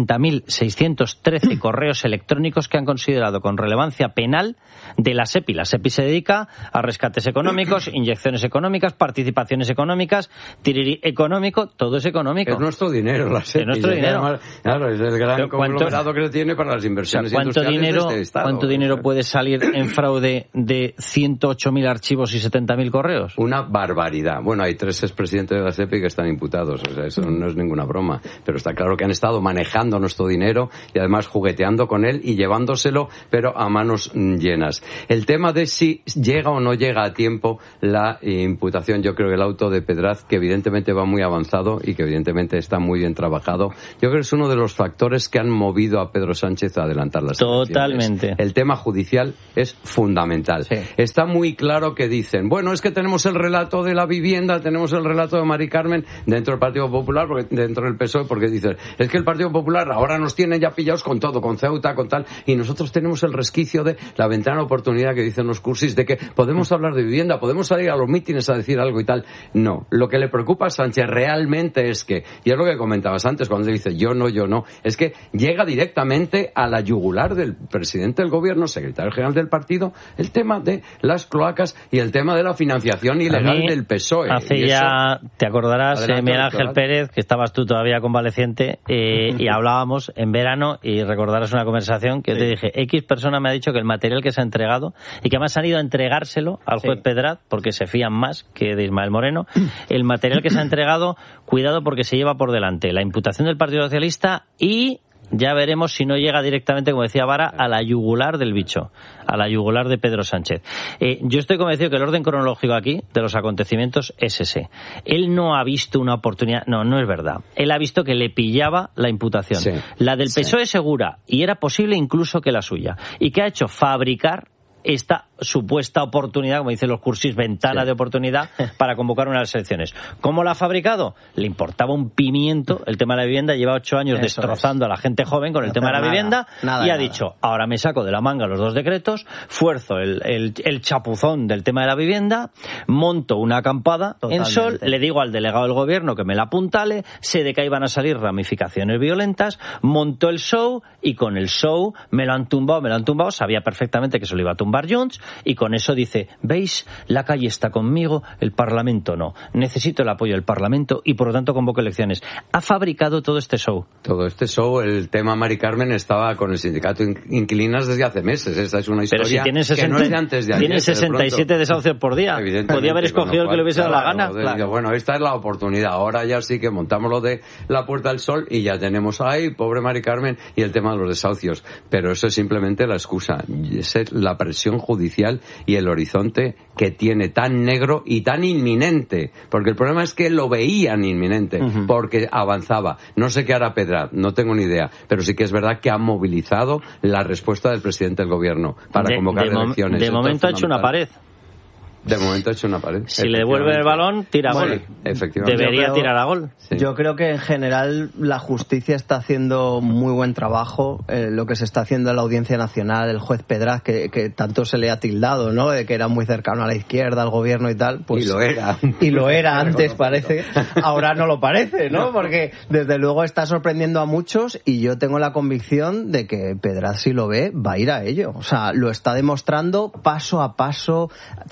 70.613 correos electrónicos que han considerado con relevancia penal de la SEPI. La SEPI se dedica a rescates económicos, inyecciones económicas, participaciones económicas, tiriri económico, todo es económico. Es nuestro dinero, la SEPI. Es nuestro dinero. Además, claro, es el gran conglomerado que se tiene para las inversiones industriales de este Estado. ¿Cuánto dinero puede salir en fraude de 108.000 archivos y 70.000 correos? Una barbaridad. Bueno, hay 3 expresidentes de la SEPI que están imputados, o sea, eso no es ninguna broma. Pero está claro que han estado manejando nuestro dinero y además jugueteando con él y llevándoselo, pero a manos llenas. El tema de si llega o no llega a tiempo la imputación, yo creo que el auto de Pedraz, que evidentemente va muy avanzado y que evidentemente está muy bien trabajado, yo creo que es uno de los factores que han movido a Pedro Sánchez a adelantar las elecciones. Totalmente. El tema judicial es fundamental. Sí. Está muy claro que dicen, bueno, es que tenemos el relato de la vivienda, tenemos el relato de Mari Carmen dentro del Partido Popular, porque dentro del PSOE, porque dicen, es que el Partido Popular ahora nos tiene ya pillados con todo, con Ceuta, con tal, y nosotros tenemos el resquicio de la ventana de oportunidad que dicen los cursis, de que podemos hablar de vivienda, podemos salir a los mítines a decir algo y tal. No, lo que le preocupa a Sánchez realmente es que, y es lo que comentabas antes cuando le dice yo no, es que llega directamente a la yugular del presidente del gobierno, secretario general del partido, el tema de las cloacas y el tema de la financiación ilegal del PSOE. Hace ya, te acordarás, Miguel Ángel Pérez, que estabas tú todavía convaleciente, y hablábamos en verano, y recordarás una conversación que yo te dije, X persona me ha dicho que el material que se ha entregado, y que además han ido a entregárselo al juez Pedraz, porque se fían más que de Ismael Moreno, el material que se ha entregado, cuidado porque se lleva por delante la imputación del Partido Socialista y ya veremos si no llega directamente, como decía Vara, a la yugular del bicho, a la yugular de Pedro Sánchez. Yo estoy convencido que el orden cronológico aquí de los acontecimientos es ese. Él no ha visto una oportunidad, no es verdad. Él ha visto que le pillaba la imputación. Sí, la del PSOE segura, y era posible incluso que la suya. ¿Y qué ha hecho? Fabricar esta supuesta oportunidad, como dicen los cursis, ventana de oportunidad para convocar unas elecciones. ¿Cómo la ha fabricado? Le importaba un pimiento el tema de la vivienda, lleva 8 años destrozando a la gente joven con el tema de la vivienda y ha dicho, ahora me saco de la manga los 2 decretos, fuerzo el chapuzón del tema de la vivienda, monto una acampada en Sol, le digo al delegado del gobierno que me la apuntale, sé de que ahí van a salir ramificaciones violentas, monto el show y con el show me lo han tumbado, sabía perfectamente que se lo iba a tumbar Junts, y con eso dice, ¿veis? La calle está conmigo, el Parlamento no. Necesito el apoyo del Parlamento y por lo tanto convoco elecciones. Ha fabricado todo este show. Todo este show, el tema Mari Carmen estaba con el sindicato Inquilinas desde hace meses. Esta es una historia que no es de antes de ayer. Tiene 67 desahucios por día. Podía haber escogido el que le hubiese dado la gana. Claro. Bueno, esta es la oportunidad. Ahora ya sí que montamos lo de la Puerta del Sol y ya tenemos ahí, pobre Mari Carmen, y el tema de los desahucios. Pero eso es simplemente la excusa. Es la presión judicial y el horizonte que tiene tan negro y tan inminente, porque el problema es que lo veían inminente, porque avanzaba. No sé qué hará Pedraz, no tengo ni idea, pero sí que es verdad que ha movilizado la respuesta del presidente del gobierno para convocar elecciones. De momento ha hecho una pared. De momento ha hecho una pared. Si le devuelve el balón, tira gol. Efectivamente. Debería tirar a gol. Sí. Yo creo que en general la justicia está haciendo muy buen trabajo. Lo que se está haciendo en la Audiencia Nacional, el juez Pedraz, que tanto se le ha tildado, ¿no? De que era muy cercano a la izquierda, al gobierno y tal. Pues, y lo era. Y lo era antes, parece. Ahora no lo parece, ¿no? Porque desde luego está sorprendiendo a muchos y yo tengo la convicción de que Pedraz, si lo ve, va a ir a ello. O sea, lo está demostrando paso a paso. Fijaos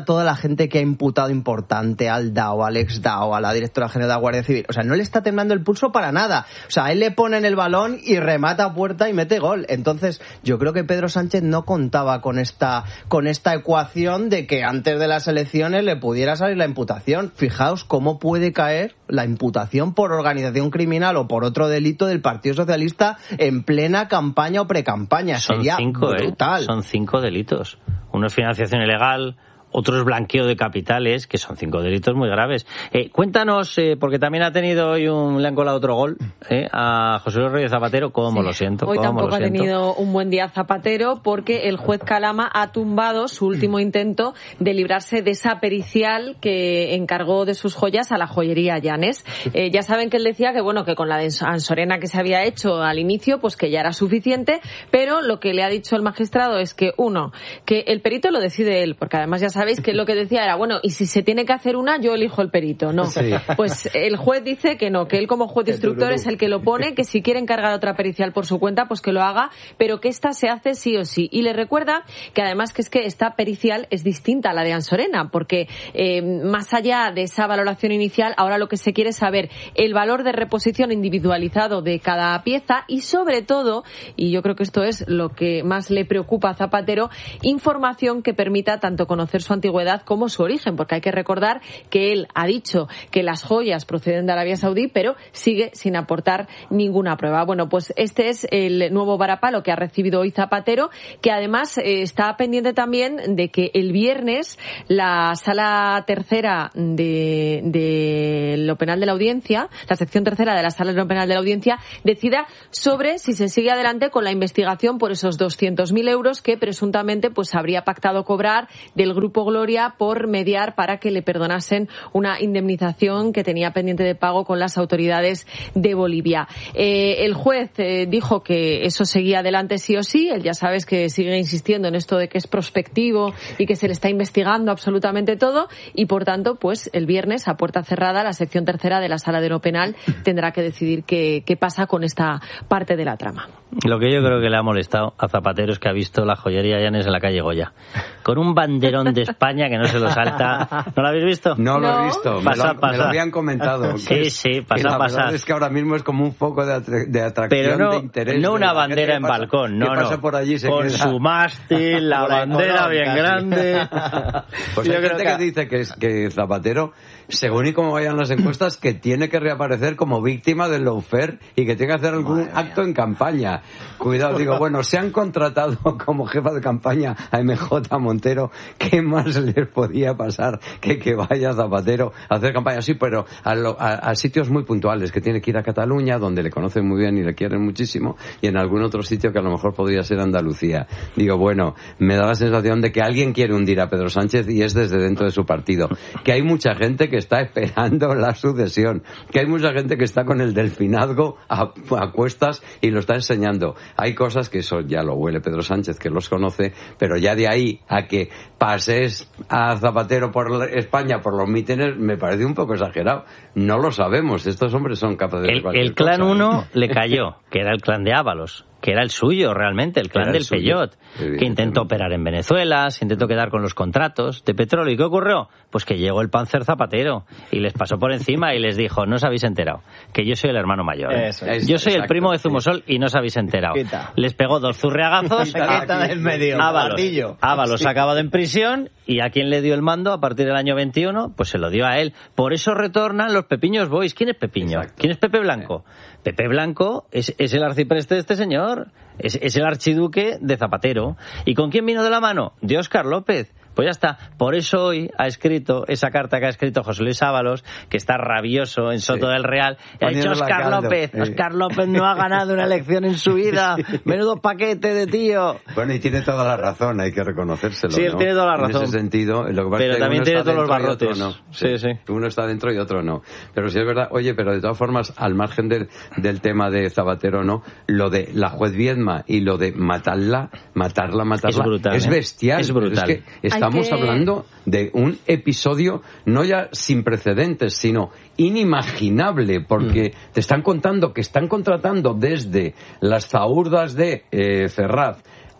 a toda la gente que ha imputado importante, al DAO, al ex-DAO, a la directora general de la Guardia Civil. O sea, no le está temblando el pulso para nada. O sea, él le pone en el balón y remata a puerta y mete gol. Entonces, yo creo que Pedro Sánchez no contaba con esta ecuación de que antes de las elecciones le pudiera salir la imputación. Fijaos cómo puede caer la imputación por organización criminal o por otro delito del Partido Socialista en plena campaña o precampaña. Sería brutal. Son 5 delitos. Uno es financiación ilegal, otro es blanqueo de capitales, que son 5 delitos muy graves. Cuéntanos, porque también ha tenido hoy le han colado otro gol a José Luis Rodríguez Zapatero. ¿Cómo lo siento? Hoy tampoco ha tenido un buen día Zapatero, porque el juez Calama ha tumbado su último intento de librarse de esa pericial que encargó de sus joyas a la joyería Llanes. Ya saben que él decía que que con la de Ansorena que se había hecho al inicio, pues que ya era suficiente, pero lo que le ha dicho el magistrado es que que el perito lo decide él, porque además ya sabéis que lo que decía era, y si se tiene que hacer una, yo elijo el perito. No, sí. Pues el juez dice que no, que él como juez instructor es el que lo pone, que si quiere encargar otra pericial por su cuenta, pues que lo haga, pero que esta se hace sí o sí. Y le recuerda que además que esta pericial es distinta a la de Ansorena, porque más allá de esa valoración inicial, ahora lo que se quiere es saber el valor de reposición individualizado de cada pieza y sobre todo, y yo creo que esto es lo que más le preocupa a Zapatero, información que permita tanto conocer su antigüedad como su origen, porque hay que recordar que él ha dicho que las joyas proceden de Arabia Saudí, pero sigue sin aportar ninguna prueba. Bueno, pues este es el nuevo varapalo que ha recibido hoy Zapatero, que además está pendiente también de que el viernes la sala tercera de lo penal de la audiencia, la sección tercera de la sala de lo penal de la audiencia, decida sobre si se sigue adelante con la investigación por esos 200.000 euros que presuntamente pues habría pactado cobrar del Grupo Gloria por mediar para que le perdonasen una indemnización que tenía pendiente de pago con las autoridades de Bolivia. El juez dijo que eso seguía adelante sí o sí. Él ya sabes que sigue insistiendo en esto de que es prospectivo y que se le está investigando absolutamente todo y por tanto pues el viernes a puerta cerrada la sección tercera de la sala de lo penal tendrá que decidir qué pasa con esta parte de la trama. Lo que yo creo que le ha molestado a Zapatero es que ha visto la joyería Llanes en la calle Goya con un banderón de España que no se lo salta. ¿No lo habéis visto? No lo he visto. Me lo habían comentado. Sí, pasa. La verdad es que ahora mismo es como un foco de atracción, pero de interés. No una bandera en balcón, no. Pasa por allí, con su mástil, la bandera bien grande. Pues hay gente que dice que Zapatero, según y como vayan las encuestas, que tiene que reaparecer como víctima del lawfare y que tiene que hacer algún acto en campaña. Cuidado, digo, se han contratado como jefa de campaña a MJ Montero, ¿qué más les podía pasar que vaya Zapatero a hacer campaña? Sí, pero a sitios muy puntuales, que tiene que ir a Cataluña, donde le conocen muy bien y le quieren muchísimo, y en algún otro sitio que a lo mejor podría ser Andalucía. Digo, me da la sensación de que alguien quiere hundir a Pedro Sánchez y es desde dentro de su partido, que hay mucha gente que está esperando la sucesión, que hay mucha gente que está con el delfinazgo a cuestas y lo está enseñando. Hay cosas que eso ya lo huele Pedro Sánchez, que los conoce, pero ya de ahí a que pases a Zapatero por España por los mítines me parece un poco exagerado. No lo sabemos, estos hombres son capaces de cualquier El clan cosa. 1 le cayó, que era el clan de Ábalos, que era el suyo realmente, el clan del Peyot, que intentó operar en Venezuela, se intentó quedar con los contratos de petróleo. ¿Y qué ocurrió? Pues que llegó el Panzer Zapatero y les pasó por encima y les dijo, no os habéis enterado, que yo soy el hermano mayor. Yo soy el primo de Zumosol y no os habéis enterado. Les pegó 2 zurriagazos. Ábalos ha acabado en prisión y ¿a quién le dio el mando a partir del año 21? Pues se lo dio a él. Por eso retornan los Pepiños Boys. ¿Quién es Pepiño? ¿Quién es Pepe Blanco? Pepe Blanco es el arcipreste de este señor, es el archiduque de Zapatero. ¿Y con quién vino de la mano? De Óscar López. Pues ya está. Por eso hoy ha escrito esa carta que ha escrito José Luis Ábalos, que está rabioso en Soto del Real. Ha dicho Óscar López. Óscar López no ha ganado una elección en su vida. Menudo paquete de tío. Y tiene toda la razón, hay que reconocérselo. Sí, él tiene toda la razón. En ese sentido, lo que pasa pero es que también tiene todos los barrotes. No. Sí. Uno está dentro y otro no. Pero sí es verdad, pero de todas formas, al margen del tema de Zapatero, lo de la juez Viedma y lo de matarla, es brutal, es bestial. Es brutal. Es que estamos hablando de un episodio no ya sin precedentes, sino inimaginable, porque te están contando que están contratando desde las zahurdas de Ferraz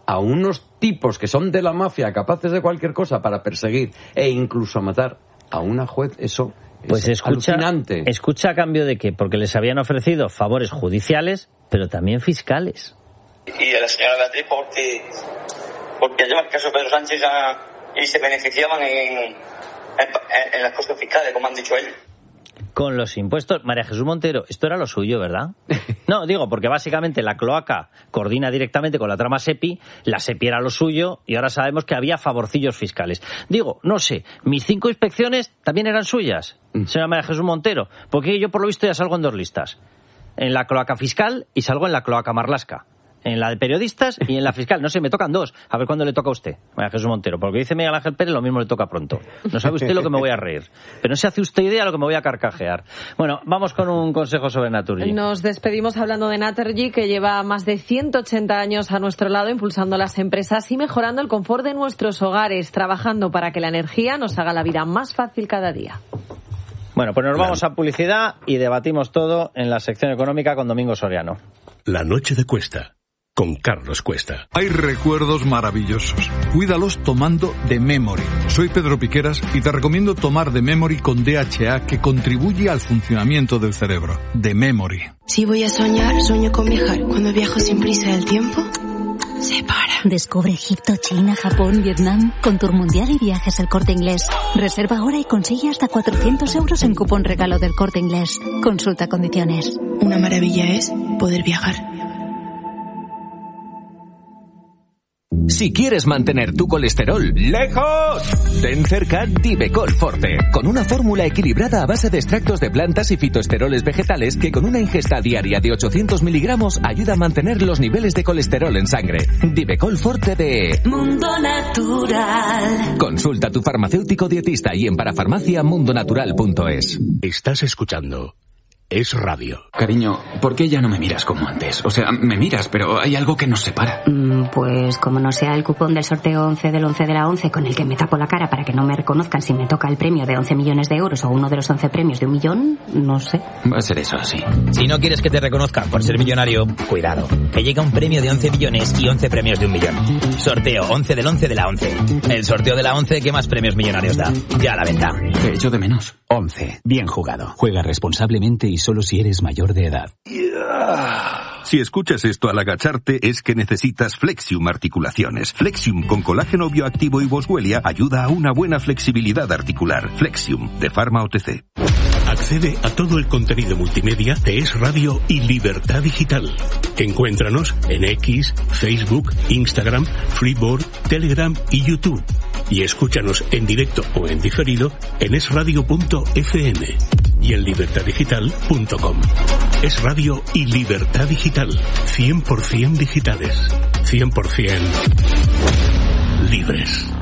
a unos tipos que son de la mafia, capaces de cualquier cosa para perseguir e incluso matar a una juez, eso pues es alucinante. Escucha a cambio de qué, porque les habían ofrecido favores judiciales, pero también fiscales. Y a la señora Beatriz porque lleva el caso Pedro Sánchez y se beneficiaban en las costas fiscales, como han dicho ellos. Con los impuestos, María Jesús Montero, esto era lo suyo, ¿verdad? No, digo, porque básicamente la cloaca coordina directamente con la trama SEPI, la SEPI era lo suyo y ahora sabemos que había favorcillos fiscales. Digo, no sé, mis 5 inspecciones también eran suyas, señora María Jesús Montero, porque yo por lo visto ya salgo en 2 listas. En la cloaca fiscal y salgo en la cloaca marlasca. En la de periodistas y en la fiscal. No sé, me tocan 2. A ver cuándo le toca a usted, María Jesús Montero. Porque dice Miguel Ángel Pérez, lo mismo le toca pronto. No sabe usted lo que me voy a reír. Pero no se hace usted idea de lo que me voy a carcajear. Bueno, vamos con un consejo sobre Naturgy. Nos despedimos hablando de Naturgy, que lleva más de 180 años a nuestro lado, impulsando las empresas y mejorando el confort de nuestros hogares, trabajando para que la energía nos haga la vida más fácil cada día. Bueno, pues nos vamos a publicidad y debatimos todo en la sección económica con Domingo Soriano. La noche de Cuesta, con Carlos Cuesta. Hay recuerdos maravillosos. Cuídalos tomando The Memory. Soy Pedro Piqueras y te recomiendo tomar The Memory con DHA, que contribuye al funcionamiento del cerebro. The Memory. Si voy a soñar, sueño con viajar. Cuando viajo sin prisa del tiempo, se para. Descubre Egipto, China, Japón, Vietnam con Tour Mundial y Viajes El Corte Inglés. Reserva ahora y consigue hasta 400 euros en cupón regalo del Corte Inglés. Consulta condiciones. Una maravilla es poder viajar. Si quieres mantener tu colesterol lejos, ten cerca Divecol Forte, con una fórmula equilibrada a base de extractos de plantas y fitoesteroles vegetales que con una ingesta diaria de 800 miligramos ayuda a mantener los niveles de colesterol en sangre. Divecol Forte de Mundo Natural. Consulta a tu farmacéutico dietista y en parafarmaciamundonatural.es. Estás escuchando Es Radio. Cariño, ¿por qué ya no me miras como antes? O sea, me miras, pero hay algo que nos separa. Pues como no sea el cupón del sorteo 11 del 11 de la 11 con el que me tapo la cara para que no me reconozcan si me toca el premio de 11 millones de euros o uno de los 11 premios de 1 millón, no sé. Va a ser eso así. Si no quieres que te reconozcan por ser millonario, cuidado, que llega un premio de 11 millones y 11 premios de 1 millón. Sorteo 11 del 11 de la 11. El sorteo de la 11 que más premios millonarios da. Ya a la venta. Te echo de menos. 11. Bien jugado. Juega responsablemente y solo si eres mayor de edad. Si escuchas esto al agacharte es que necesitas Flexium Articulaciones. Flexium con colágeno bioactivo y boswellia ayuda a una buena flexibilidad articular. Flexium de Pharma OTC. Accede a todo el contenido multimedia de Es Radio y Libertad Digital. Encuéntranos en X, Facebook, Instagram, Freeboard, Telegram y YouTube. Y escúchanos en directo o en diferido en esradio.fm y en libertaddigital.com. Es Radio y Libertad Digital. 100% digitales. 100% libres.